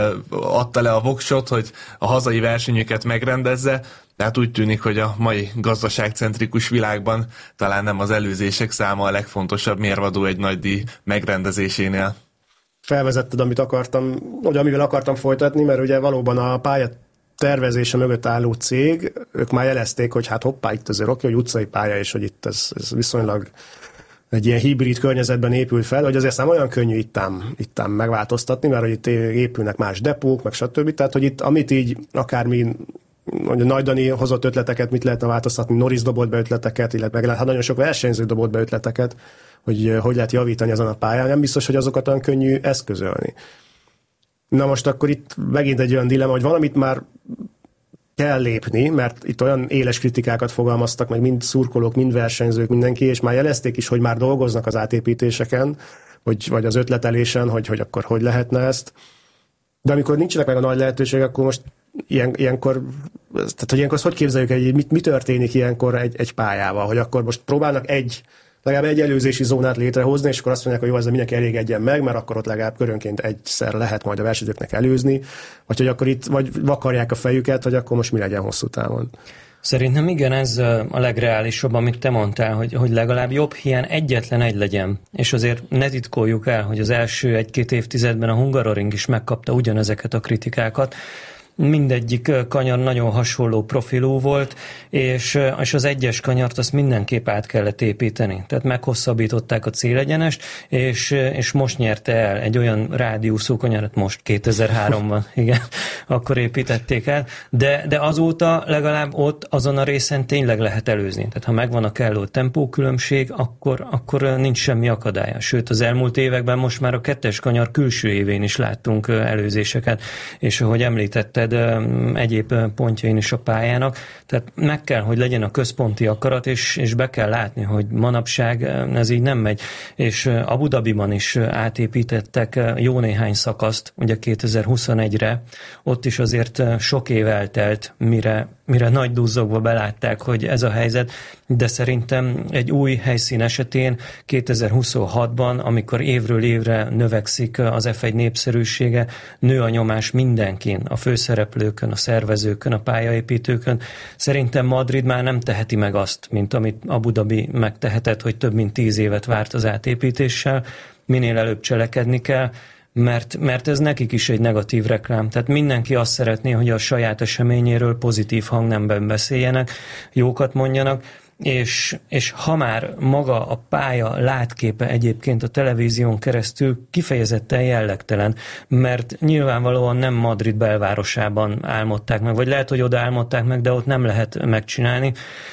adta le a voksot, hogy a hazai versenyüket megrendezze. Tehát úgy tűnik, hogy a mai gazdaságcentrikus világban talán nem az előzések száma a legfontosabb mérvadó egy nagy díj megrendezésénél. Felvezetted, amivel akartam folytatni, mert ugye valóban a pálya tervezése mögött álló cég, ők már jelezték, hogy hát hoppá, itt azért oké, hogy utcai pálya, és hogy itt ez viszonylag egy ilyen hibrid környezetben épül fel, hogy azért nem olyan könnyű ittám megváltoztatni, mert hogy itt épülnek más depók, meg stb. Tehát, hogy itt, amit így akármi, hogy a Nagy Dani hozott ötleteket, mit lehetne változtatni, Norris dobott be ötleteket, illetve hát nagyon sok versenyző dobott be ötleteket, hogy lehet javítani ezen a pályán, nem biztos, hogy azokat olyan könnyű eszközölni. Na most akkor itt megint egy olyan dilemma, hogy valamit már kell lépni, mert itt olyan éles kritikákat fogalmaztak, meg mind szurkolók, mind versenyzők, mindenki, és már jelezték is, hogy már dolgoznak az átépítéseken, vagy az ötletelésen, hogy akkor hogy lehetne ezt. De amikor nincsenek meg a nagy lehetőségek, akkor most ilyenkor, tehát hogy ilyenkor hogy képzeljük, hogy mi történik ilyenkor egy pályával, hogy akkor most próbálnak legalább egy előzési zónát létrehozni, és akkor azt mondják, hogy jó, ezzel mindenki elégedjen meg, mert akkor ott legalább körönként egyszer lehet majd a versenyzőknek előzni, vagy hogy akkor itt vagy vakarják a fejüket, hogy akkor most mi legyen hosszú távon. Szerintem igen, ez a legreálisabb, amit te mondtál, hogy legalább jobb hiány egyetlen egy legyen. És azért ne titkoljuk el, hogy az első 1-2 évtizedben a Hungaroring is megkapta ugyanezeket a kritikákat. Mindegyik kanyar nagyon hasonló profilú volt, és az egyes kanyart azt mindenképp át kellett építeni. Tehát meghosszabbították a célegyenest, és most nyerte el egy olyan rádiuszú kanyarat, most 2003-ban, igen, akkor építették el, de azóta legalább ott azon a részen tényleg lehet előzni. Tehát ha megvan a kellő tempókülönbség, akkor nincs semmi akadálya. Sőt, az elmúlt években most már a 2-es kanyar külső évén is láttunk előzéseket, és ahogy említetted, egyéb pontjain is a pályának. Tehát meg kell, hogy legyen a központi akarat, és be kell látni, hogy manapság ez így nem megy. És Abu Dhabiban is átépítettek jó néhány szakaszt, ugye 2021-re. Ott is azért sok év eltelt, mire nagy duzzogva belátták, hogy ez a helyzet, de szerintem egy új helyszín esetén 2026-ban, amikor évről évre növekszik az F1 népszerűsége, nő a nyomás mindenkin, a főszereplőkön, a szervezőkön, a pályaépítőkön. Szerintem Madrid már nem teheti meg azt, mint amit Abu Dhabi megtehetett, hogy több mint 10 évet várt az átépítéssel, minél előbb cselekedni kell, mert ez nekik is egy negatív reklám. Tehát mindenki azt szeretné, hogy a saját eseményéről pozitív hangnemben beszéljenek, jókat mondjanak, és ha már maga a pálya látképe egyébként a televízión keresztül kifejezetten jellegtelen, mert nyilvánvalóan nem Madrid belvárosában álmodták meg, vagy lehet, hogy oda álmodták meg, de ott nem lehet megcsinálni,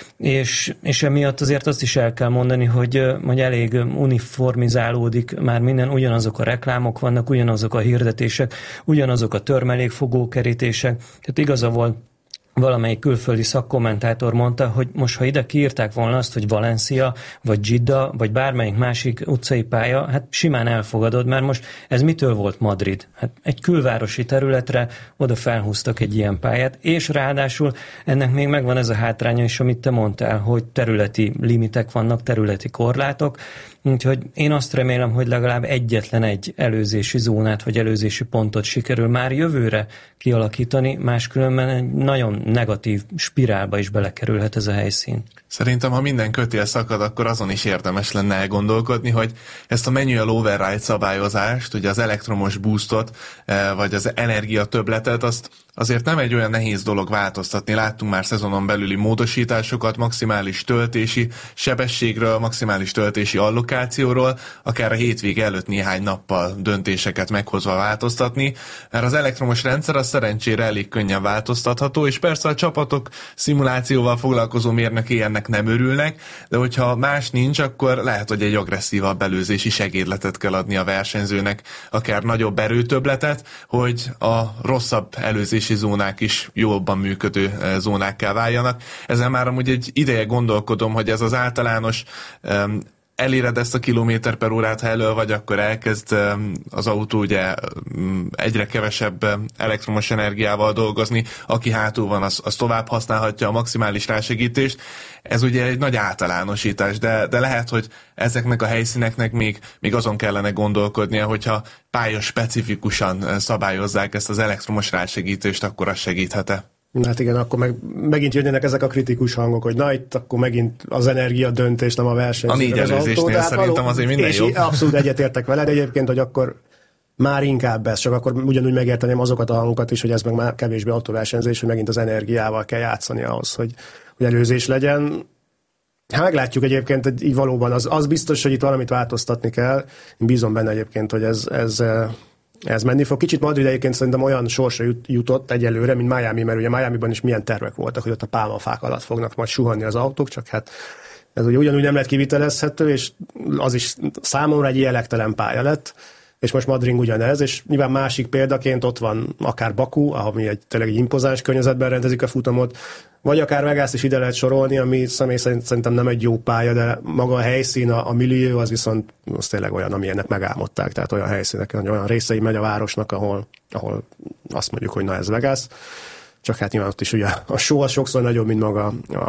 és emiatt azért azt is el kell mondani, hogy elég uniformizálódik már minden, ugyanazok a reklámok vannak, ugyanazok a hirdetések, ugyanazok a törmelékfogókerítések, tehát igaza volt, valamelyik külföldi szakkommentátor mondta, hogy most, ha ide kiírták volna azt, hogy Valencia, vagy Jeddah, vagy bármelyik másik utcai pálya, hát simán elfogadod, mert most ez mitől volt Madrid? Hát egy külvárosi területre oda felhúztak egy ilyen pályát, és ráadásul ennek még megvan ez a hátránya is, amit te mondtál, hogy területi limitek vannak, területi korlátok, úgyhogy én azt remélem, hogy legalább egyetlen egy előzési zónát, vagy előzési pontot sikerül már jövőre kialakítani, máskülönben egy nagyon negatív spirálba is belekerülhet ez a helyszín. Szerintem, ha minden kötél szakad, akkor azon is érdemes lenne elgondolkodni, hogy ezt a manual override szabályozást, ugye az elektromos boostot, vagy az energia többletet, azt azért nem egy olyan nehéz dolog változtatni. Láttunk már szezonon belüli módosításokat, maximális töltési sebességről, maximális töltési allokációról, akár a hétvége előtt néhány nappal döntéseket meghozva változtatni, mert az elektromos rendszer az szerencsére elég könnyen változtatható, és persze a csapatok szimulációval foglalkozó mérnökei ennek nem örülnek, de hogyha más nincs, akkor lehet, hogy egy agresszívabb előzési segédletet kell adni a versenyzőnek, akár nagyobb erőtöbbletet, hogy a rosszabb előzési zónák is jobban működő zónákká váljanak. Ezzel már amúgy egy ideje gondolkodom, hogy ez az általános eléred ezt a kilométer per órát, ha elől vagy, akkor elkezd az autó ugye egyre kevesebb elektromos energiával dolgozni, aki hátul van, az tovább használhatja a maximális rásegítést. Ez ugye egy nagy általánosítás, de lehet, hogy ezeknek a helyszíneknek még azon kellene gondolkodnia, hogyha pálya specifikusan szabályozzák ezt az elektromos rásegítést, akkor az segíthet-e? Hát igen, akkor megint jönnének ezek a kritikus hangok, hogy na itt akkor megint az energia döntés, nem a verseny. A 4 előzésnél szerintem azért minden jó. Abszolút egyetértek veled egyébként, hogy akkor már inkább ez, csak akkor ugyanúgy megérteném azokat a hangokat is, hogy ez meg már kevésbé autóversenyzés, hogy megint az energiával kell játszani ahhoz, hogy előzés legyen. Hát meglátjuk egyébként, hogy így valóban az biztos, hogy itt valamit változtatni kell. Én bízom benne egyébként, hogy ez menni fog. Kicsit Madrid egyébként szerintem olyan sorsra jutott egyelőre, mint Miami, mert ugye Miamiban is milyen tervek voltak, hogy ott a pálmafák alatt fognak majd suhanni az autók, csak hát ez ugye ugyanúgy nem lett kivitelezhető, és az is számomra egy élektelen pálya lett, és most Madrid ugyanez, és nyilván másik példaként ott van akár Baku, ahol tényleg egy impozáns környezetben rendezik a futamot, vagy akár Vegas is ide lehet sorolni, ami személy szerint szerintem nem egy jó pálya, de maga a helyszín, a millió, az viszont az tényleg olyan, amilyennek megálmodták, tehát olyan helyszínek, olyan részei megy a városnak, ahol azt mondjuk, hogy na ez Vegas, csak hát nyilván ott is ugye a show az sokszor nagyobb, mint maga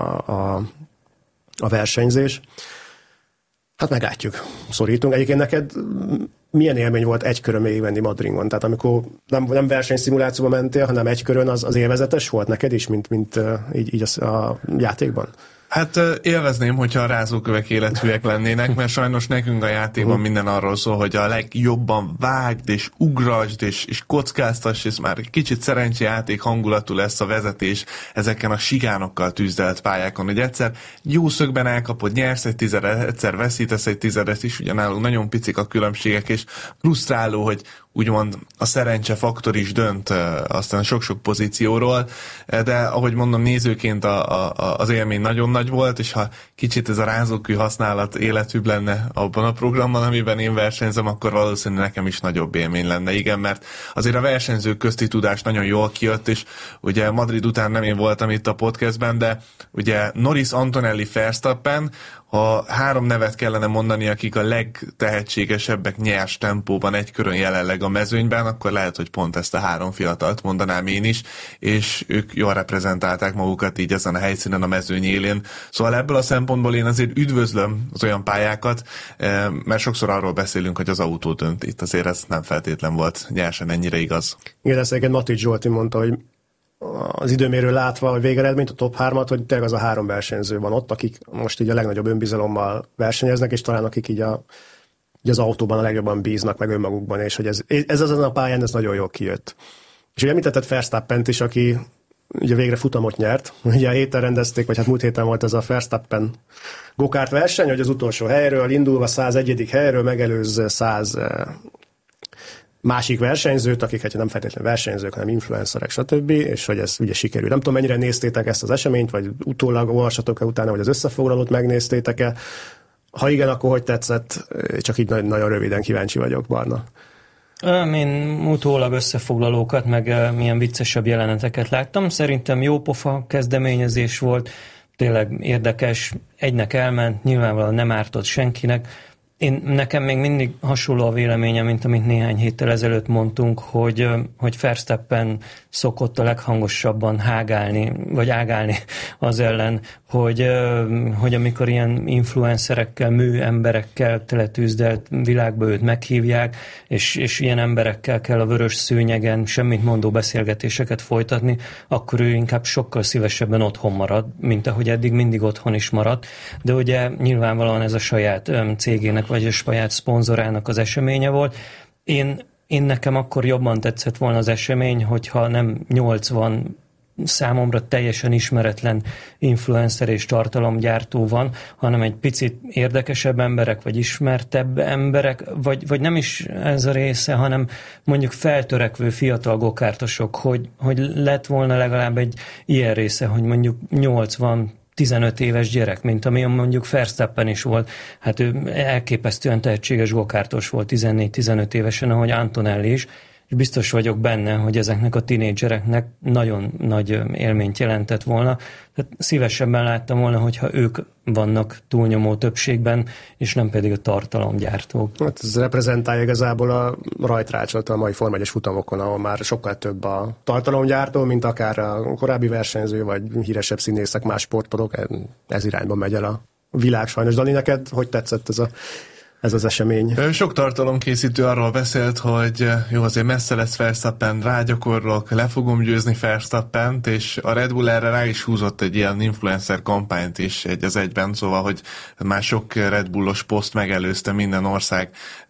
a versenyzés. Hát meglátjuk, szorítunk. Egyébként neked milyen élmény volt egy körön végigvenni Madridon? Tehát amikor nem versenyszimulációban mentél, hanem egy körön, az élvezetes volt neked is, mint így a játékban? Hát élvezném, hogyha a rázókövek élethűek lennének, mert sajnos nekünk a játékban minden arról szól, hogy a legjobban vágd és ugrasd és kockáztass, és már egy kicsit szerencsejáték hangulatú lesz a vezetés ezeken a sikánokkal tűzdelt pályákon, hogy egyszer jó szögben elkapod, nyersz egy tizedet, egyszer veszítesz egy tizedet is, ugyanálunk nagyon picik a különbségek, és frusztráló, hogy úgymond a szerencse faktor is dönt aztán sok-sok pozícióról, de ahogy mondom, nézőként az élmény nagyon nagy volt, és ha kicsit ez a rázókő használat életűbb lenne abban a programban, amiben én versenyzem, akkor valószínűleg nekem is nagyobb élmény lenne, igen, mert azért a versenyzők közti tudás nagyon jól kijött, és ugye Madrid után nem én voltam itt a podcastben, de ugye Norris, Antonelli, Verstappen, ha 3 nevet kellene mondani, akik a legtehetségesebbek nyers tempóban egy körön jelenleg a mezőnyben, akkor lehet, hogy pont ezt a 3 fiatalt mondanám én is, és ők jól reprezentálták magukat így ezen a helyszínen a mezőny élén. Szóval ebből a szempontból én azért üdvözlöm az olyan pályákat, mert sokszor arról beszélünk, hogy az autó dönt. Itt azért ez nem feltétlen volt nyersen ennyire igaz. Igen, ezt egyébként Matics Zsolti mondta, hogy az időmérő látva a végeredményt, a top 3-at, hogy tényleg az a 3 versenyző van ott, akik most így a legnagyobb önbizalommal versenyeznek, és talán akik így az autóban a legjobban bíznak meg önmagukban, és hogy ez azon a pályán ez nagyon jól kijött. És ugye említetted Verstappent is, aki ugye végre futamot nyert. Ugye a héten rendezték, vagy hát múlt héten volt ez a Verstappen go-kart verseny, hogy az utolsó helyről indulva 101. helyről megelőz 100 másik versenyzőt, akik hát nem feltétlenül versenyzők, hanem influencerek, stb., és hogy ez ugye sikerül. Nem tudom, mennyire néztétek ezt az eseményt, vagy utólag olvassatok-e utána, vagy az összefoglalót megnéztétek-e. Ha igen, akkor hogy tetszett? Csak így nagyon röviden kíváncsi vagyok, Barna. Én utólag összefoglalókat, meg milyen viccesebb jeleneteket láttam. Szerintem jó pofa kezdeményezés volt, tényleg érdekes, egynek elment, nyilvánvalóan nem ártott senkinek. Nekem még mindig hasonló a véleményem, mint amit néhány héttel ezelőtt mondtunk, hogy Verstappen szokott a leghangosabban hágálni, vagy ágálni az ellen, hogy amikor ilyen influencerekkel, műemberekkel teletűzdelt világba őt meghívják, és ilyen emberekkel kell a vörös szőnyegen semmit mondó beszélgetéseket folytatni, akkor ő inkább sokkal szívesebben otthon marad, mint ahogy eddig mindig otthon is maradt. De ugye nyilvánvalóan ez a saját cégének, vagy a saját szponzorának az eseménye volt. Én nekem akkor jobban tetszett volna az esemény, hogyha nem 80 számomra teljesen ismeretlen influencer és tartalomgyártó van, hanem egy picit érdekesebb emberek, vagy ismertebb emberek, vagy nem is ez a része, hanem mondjuk feltörekvő fiatal gokártosok, hogy lett volna legalább egy ilyen része, hogy mondjuk 15 éves gyerek, mint amilyen mondjuk Verstappen is volt. Hát ő elképesztően tehetséges gokártos volt 14-15 évesen, ahogy Antonelli is, és biztos vagyok benne, hogy ezeknek a tinédzsereknek nagyon nagy élményt jelentett volna. Tehát szívesebben láttam volna, hogyha ők vannak túlnyomó többségben, és nem pedig a tartalomgyártók. Hát ez reprezentálja igazából a rajtrácsot a mai Forma 1-es futamokon, ahol már sokkal több a tartalomgyártó, mint akár a korábbi versenyző, vagy híresebb színészek, más sportolók. Ez irányba megy el a világ sajnos. Dani, neked hogy tetszett ez ez az esemény. Sok tartalomkészítő arról beszélt, hogy jó, azért messze lesz Verstappen, rágyakorlok, le fogom győzni Verstappent, és a Red Bull erre rá is húzott egy ilyen influencer kampányt is egy az egyben, szóval, hogy már sok Red Bullos poszt megelőzte minden ország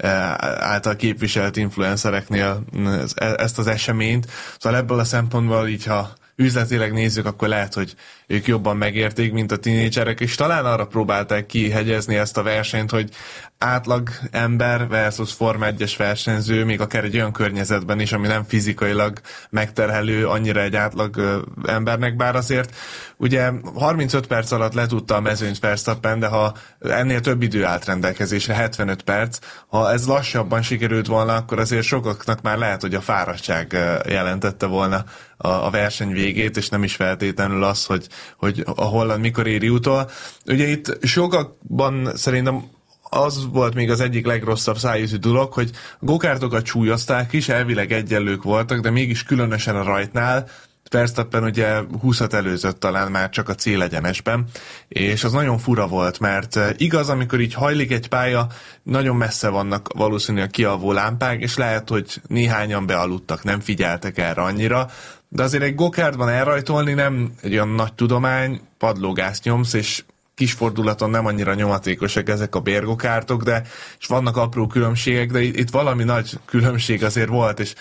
által képviselt influencereknél ezt az eseményt. Szóval ebből a szempontból így, ha üzletileg nézzük, akkor lehet, hogy ők jobban megérték, mint a tínédzserek, és talán arra próbálták kihegyezni ezt a versenyt, hogy átlag ember versus Forma 1-es versenyző, még akár egy olyan környezetben is, ami nem fizikailag megterhelő annyira egy átlag embernek, bár azért ugye 35 perc alatt letudta a mezőnyt Verstappen, de ha ennél több idő állt rendelkezésre, 75 perc, ha ez lassabban sikerült volna, akkor azért sokaknak már lehet, hogy a fáradtság jelentette volna a verseny végét, és nem is feltétlenül az, hogy a holland mikor éri utol. Ugye itt sokakban szerintem az volt még az egyik legrosszabb szájüzű dolog, hogy a gokártokat súlyozták is, elvileg egyenlők voltak, de mégis különösen a rajtnál Verstappen ugye 20-at előzött talán már csak a célegyenesben, és az nagyon fura volt, mert igaz, amikor így hajlik egy pálya, nagyon messze vannak valószínűleg kialvó lámpák, és lehet, hogy néhányan bealudtak, nem figyeltek erre annyira, de azért egy gokártban elrajtolni nem egy olyan nagy tudomány, padlógázt nyomsz, és kis fordulaton nem annyira nyomatékosak ezek a bérgokártok, és vannak apró különbségek, de itt valami nagy különbség azért volt, és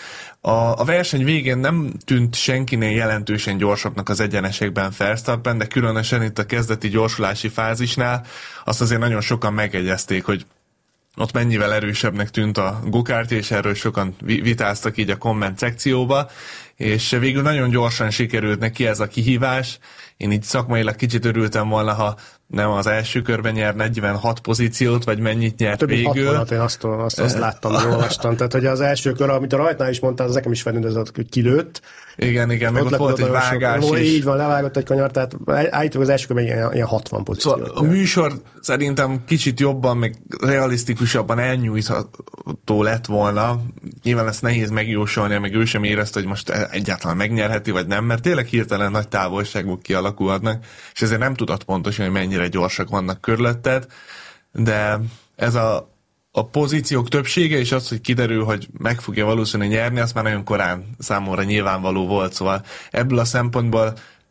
a verseny végén nem tűnt senkinél jelentősen gyorsabbnak az egyenesekben Verstappen, de különösen itt a kezdeti gyorsulási fázisnál azt azért nagyon sokan megegyezték, hogy ott mennyivel erősebbnek tűnt a gokártja, és erről sokan vitáztak így a komment szekcióba, és végül nagyon gyorsan sikerült neki ez a kihívás. Én így szakmailag kicsit örültem volna, ha nem az első körben nyer 46 pozíciót, vagy mennyit nyert több végül. 60-at, én azt láttam, hogy olvastam. Tehát, hogy az első kör, amit a rajtnál is mondtál, az nekem is felindult, hogy kilőtt. Igen, meg ott volt egy vágás is. Így van, levágott egy kanyar, tehát állítólag az első körben ilyen 60 pozíció. Szóval a műsor szerintem kicsit jobban, meg realisztikusabban elnyújtható lett volna. Nyilván ezt nehéz megjósolni, meg ő sem érezte, hogy most egyáltalán megnyerheti, vagy nem, mert tényleg hirtelen nagy távolságok kialakulhatnak, és ezért nem tudod pontosan, hogy mennyire gyorsak vannak körülötted, de ez a pozíciók többsége, és az, hogy kiderül, hogy meg fogja valószínűleg nyerni, az már nagyon korán számomra nyilvánvaló volt, szóval ebből a szempontból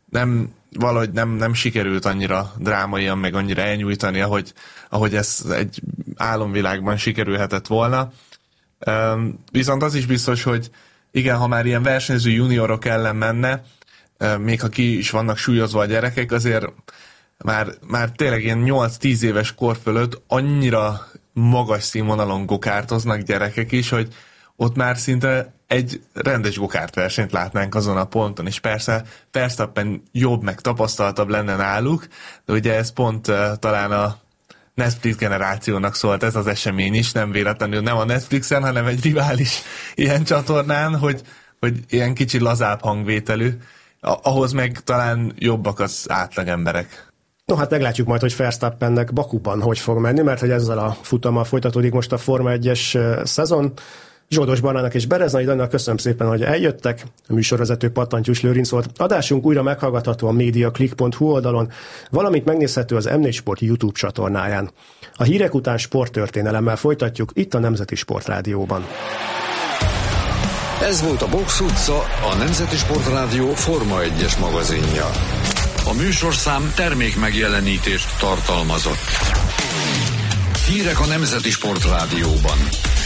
valahogy nem sikerült annyira drámaian, meg annyira elnyújtani, ahogy ez egy álomvilágban sikerülhetett volna. Viszont az is biztos, hogy igen, ha már ilyen versenyző juniorok ellen menne, még ha ki is vannak súlyozva a gyerekek, azért már tényleg ilyen 8-10 éves kor fölött annyira magas színvonalon gokártoznak gyerekek is, hogy ott már szinte egy rendes gokártversenyt látnánk azon a ponton, és persze Verstappen jobb, meg tapasztaltabb lenne náluk, de ugye ez pont talán a Netflix generációnak szólt ez az esemény is, nem véletlenül nem a Netflixen, hanem egy rivális ilyen csatornán, hogy ilyen kicsi lazább hangvételű, ahhoz meg talán jobbak az átlag emberek. No, hát meglátjuk majd, hogy Verstappennek Bakuban hogy fog menni, mert hogy ezzel a futammal folytatódik most a Forma 1-es szezon. Zsoldos Barnának és Bereznai Daninak köszönöm szépen, hogy eljöttek. A műsorvezető Pattantyús Lőrinc volt. Adásunk újra meghallgatható a mediaclick.hu oldalon, valamint megnézhető az M4 Sport YouTube csatornáján. A hírek után sporttörténelemmel folytatjuk itt a Nemzeti Sportrádióban. Ez volt a Box utca, a Nemzeti Sportrádió Forma 1-es magazinja. A műsorszám termék megjelenítést tartalmazott. Hírek a Nemzeti Sportrádióban.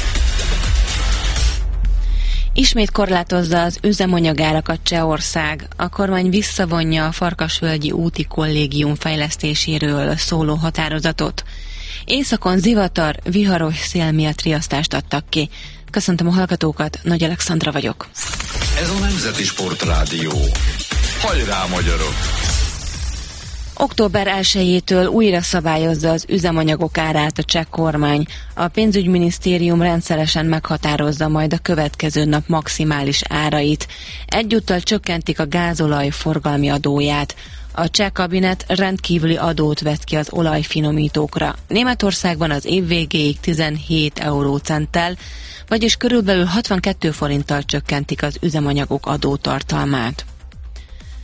Ismét korlátozza az üzemanyagárakat Csehország. A kormány visszavonja a Farkasvölgyi úti kollégium fejlesztéséről szóló határozatot. Északon zivatar, viharos szél miatt riasztást adtak ki. Köszöntöm a hallgatókat, Nagy Alexandra vagyok. Ez a Nemzeti Sportrádió. Hajrá, magyarok! Október 1-től újra szabályozza az üzemanyagok árát a cseh kormány. A pénzügyminisztérium rendszeresen meghatározza majd a következő nap maximális árait. Egyúttal csökkentik a gázolaj forgalmi adóját. A cseh kabinet rendkívüli adót vet ki az olajfinomítókra. Németországban az év végéig 17 eurócenttel, vagyis körülbelül 62 forinttal csökkentik az üzemanyagok adótartalmát.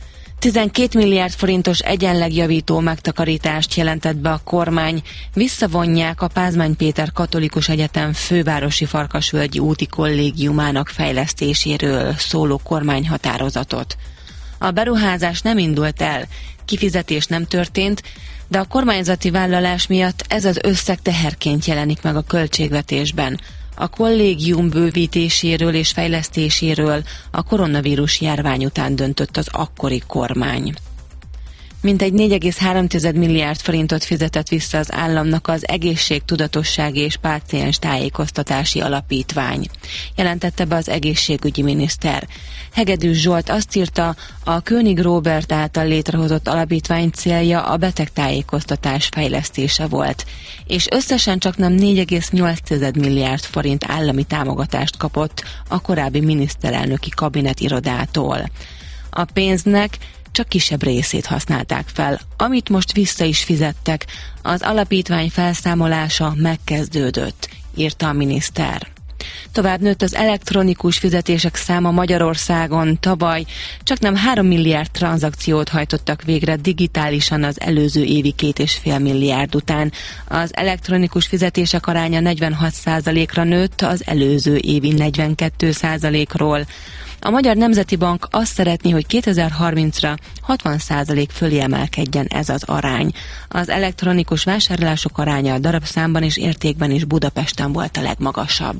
12 milliárd forintos egyenlegjavító megtakarítást jelentett be a kormány. Visszavonják a Pázmány Péter Katolikus Egyetem fővárosi Farkasvölgyi úti kollégiumának fejlesztéséről szóló kormányhatározatot. A beruházás nem indult el, kifizetés nem történt, de a kormányzati vállalás miatt ez az összeg teherként jelenik meg a költségvetésben. A kollégium bővítéséről és fejlesztéséről a koronavírus járvány után döntött az akkori kormány. Mintegy 4,3 milliárd forintot fizetett vissza az államnak az Egészségtudatossági és Páciens Tájékoztatási Alapítvány, jelentette be az egészségügyi miniszter. Hegedűs Zsolt azt írta, a König Róbert által létrehozott alapítvány célja a betegtájékoztatás fejlesztése volt, és összesen csaknem 4,8 milliárd forint állami támogatást kapott a korábbi miniszterelnöki kabinet irodától. A pénznek csak kisebb részét használták fel. Amit most vissza is fizettek, az alapítvány felszámolása megkezdődött, írta a miniszter. Tovább nőtt az elektronikus fizetések száma Magyarországon. Tavaly csaknem 3 milliárd tranzakciót hajtottak végre digitálisan az előző évi 2,5 milliárd után. Az elektronikus fizetések aránya 46%-ra nőtt az előző évi 42%-ról. A Magyar Nemzeti Bank azt szeretné, hogy 2030-ra 60% fölé emelkedjen ez az arány. Az elektronikus vásárlások aránya a darabszámban és értékben is Budapesten volt a legmagasabb.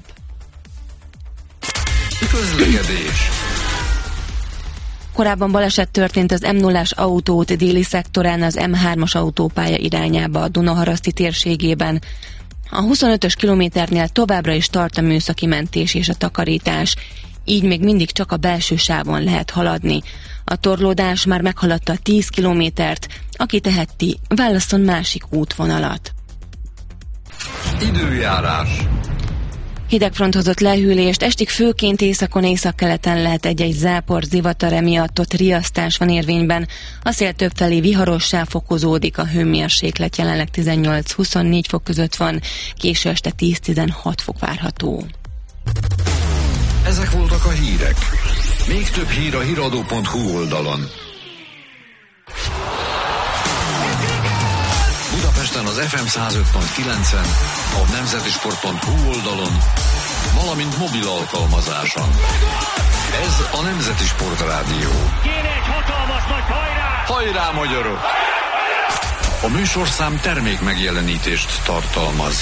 Közlekedés. Korábban baleset történt az M0-as autóút déli szektorán az M3-as autópálya irányába a Dunaharaszti térségében. A 25-ös kilométernél továbbra is tart a műszaki mentés és a takarítás, így még mindig csak a belső sávon lehet haladni. A torlódás már meghaladta a 10 kilométert, aki teheti, válasszon másik útvonalat. Időjárás. Hidegfront hozott lehűlést, estig főként északon, északkeleten lehet egy-egy zápor, zivatar, emiatt ott riasztás van érvényben. A szél többfelé viharossá fokozódik, a hőmérséklet jelenleg 18-24 fok között van, késő este 10-16 fok várható. Ezek voltak a hírek. Még több hír a hiradó.hu oldalon. Budapesten az FM 105.9-en, a nemzetisport.hu oldalon, valamint mobil alkalmazáson. Ez a Nemzeti Sport Rádió. Kéne egy hatalmas nagy hajrá! Hajrá, magyarok! A műsorszám termék megjelenítést tartalmaz.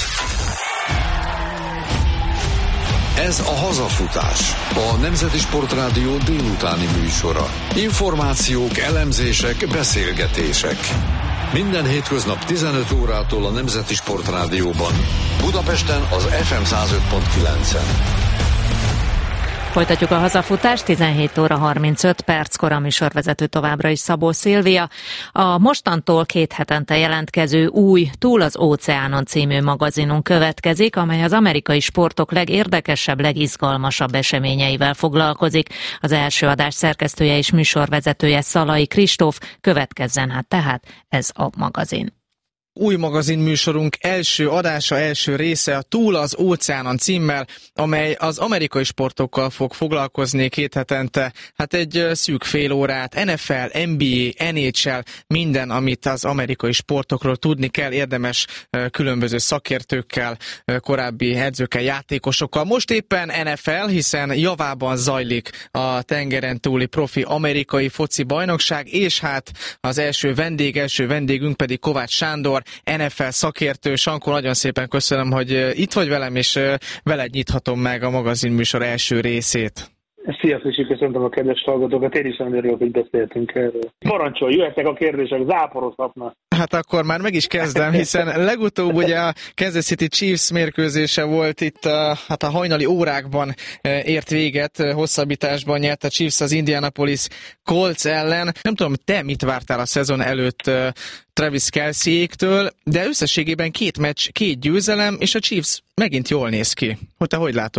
Ez a Hazafutás, a Nemzeti Sport Rádió délutáni műsora. Információk, elemzések, beszélgetések. Minden hétköznap 15 órától a Nemzeti Sport Rádióban. Budapesten az FM 105.9-en. Folytatjuk a hazafutást, 17 óra 35 perckor, a műsorvezető továbbra is Szabó Szilvia. A mostantól 2 hetente jelentkező új Túl az óceánon című magazinunk következik, amely az amerikai sportok legérdekesebb, legizgalmasabb eseményeivel foglalkozik. Az első adás szerkesztője és műsorvezetője Szalai Kristóf, következzen hát tehát ez a magazin. Új magazinműsorunk első adása, első része a Túl az óceánon címmel, amely az amerikai sportokkal fog foglalkozni 2 hetente. Hát egy szűk fél órát, NFL, NBA, NHL, minden, amit az amerikai sportokról tudni kell, érdemes különböző szakértőkkel, korábbi edzőkkel, játékosokkal. Most éppen NFL, hiszen javában zajlik a tengeren túli profi amerikai foci bajnokság, és hát az első vendégünk pedig Kovács Sándor, NFL szakértő. Sankó, nagyon szépen köszönöm, hogy itt vagy velem, és veled nyithatom meg a magazinműsor első részét. Sziasztok, és köszöntöm a kedves hallgatókat, én is nagyon örülök, hogy beszéltünk erről. Parancsolj, jöhetnek a kérdések, záporozhatnak. Hát akkor már meg is kezdem, hiszen legutóbb ugye a Kansas City Chiefs mérkőzése volt itt, hát a hajnali órákban ért véget, hosszabbításban nyert a Chiefs az Indianapolis Colts ellen. Nem tudom, te mit vártál a szezon előtt Travis Kelce-éktől, de összességében 2 meccs, 2 győzelem, és a Chiefs megint jól néz ki. Te hogy látod?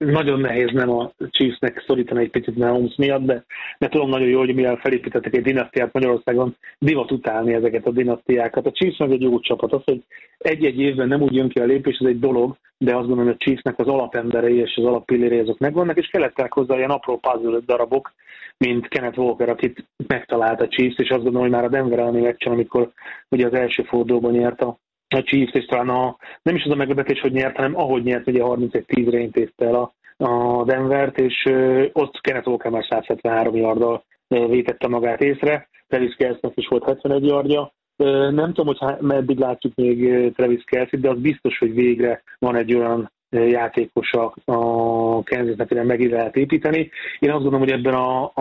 nagyon nehéz nem a Chiefsnek szorítani egy picit Mahomes miatt, de tudom nagyon jó, hogy mivel felépítettek egy dinasztiát Magyarországon, divat utálni ezeket a dinasztiákat. A Chiefs meg egy jó csapat. Az, hogy egy-egy évben nem úgy jön ki a lépés, ez egy dolog, de azt gondolom, hogy a Chiefsnek az alapemberei és az alappillérei azok megvannak, és kellettek hozzá ilyen apró puzzle darabok, mint Kenneth Walker, akit megtalált a Chiefs, és azt gondolom, hogy már a Denver elleni meccsen, amikor ugye az első fordulóban nyert a Chiefs, és talán nem is az a meglepetés, hogy nyert, hanem ahogy nyert, ugye 31-10-re intézte el a Denvert, és ott Kenneth Walker már 173 yarddal vétette magát észre, Travis Kelce-nek is volt 71 yardja. Nem tudom, hogy meddig látjuk még Travis Kelce-t, de az biztos, hogy végre van egy olyan játékos a Kansasnek, amire meg lehet építeni. Én azt gondolom, hogy ebben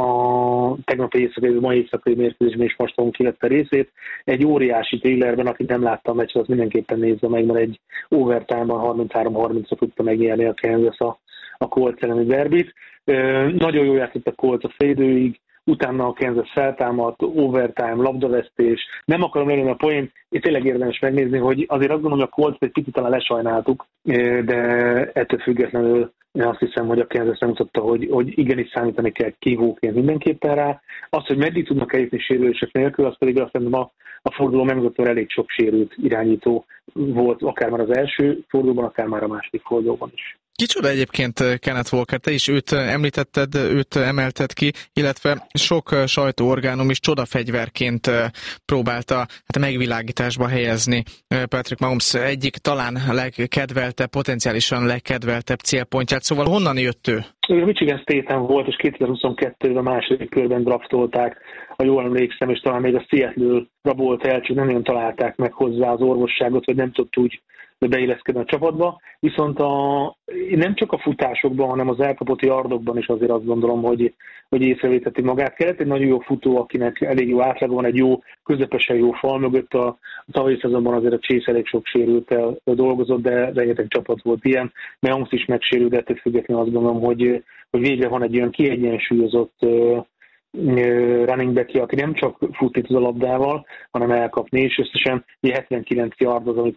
a tegnapi éjszakai, mai éjszakai mérkőzésben is most kivette részét. Egy óriási thrillerben, aki nem látta a meccset, az mindenképpen nézze meg, mert egy overtime-ban 33-30-ra tudta megnyerni a Kansas a Colts elleni derbit. Nagyon jól játszott a Colts a fél időig, utána a Kansas feltámadt, overtime, labdavesztés. Nem akarom lenni a poént, és tényleg érdemes megnézni, hogy azért azt gondolom, hogy a Colts egy picit talán lesajnáltuk, de ettől függetlenül én azt hiszem, hogy a Kansas mutatta, hogy igenis számítani kell kihívóként mindenképpen rá. Az, hogy meddig tudnak eljutni sérülések nélkül, az pedig azt hiszem, a forduló megmutatta, elég sok sérült irányító volt, akár már az első fordulóban, akár már a második fordulóban is. Kicsoda egyébként Kenneth Walker, te is őt említetted, őt emelted ki, illetve sok sajtóorgánum is csodafegyverként próbálta a megvilágításba helyezni Patrick Mahomes egyik talán legkedveltebb, potenciálisan legkedveltebb célpontját. Szóval honnan jött ő? Ő Michigan State-en volt, és 2022-ben a második körben draftolták, ha jól emlékszem, és talán még a Seattle rabolt el, csak nem nagyon találták meg hozzá az orvosságot, vagy nem tudott úgy beilleszkedni a csapatba. Viszont nem csak a futásokban, hanem az elkapott yardokban is azért azt gondolom, hogy észrevéteti magát. Kellett egy nagyon jó futó, akinek elég jó átlaga van, egy jó, közepesen jó fal mögött. A tavalyi szezonban azért a Chase elég sok sérülttel dolgozott, de rengeteg csapat volt ilyen. Mahomes is megsérült, de ettől függetlenül azt gondolom, hogy végre van egy olyan kiegyensúlyozott running back, aki nem csak futít az a labdával, hanem elkapni, és összesen 79 yard az, amit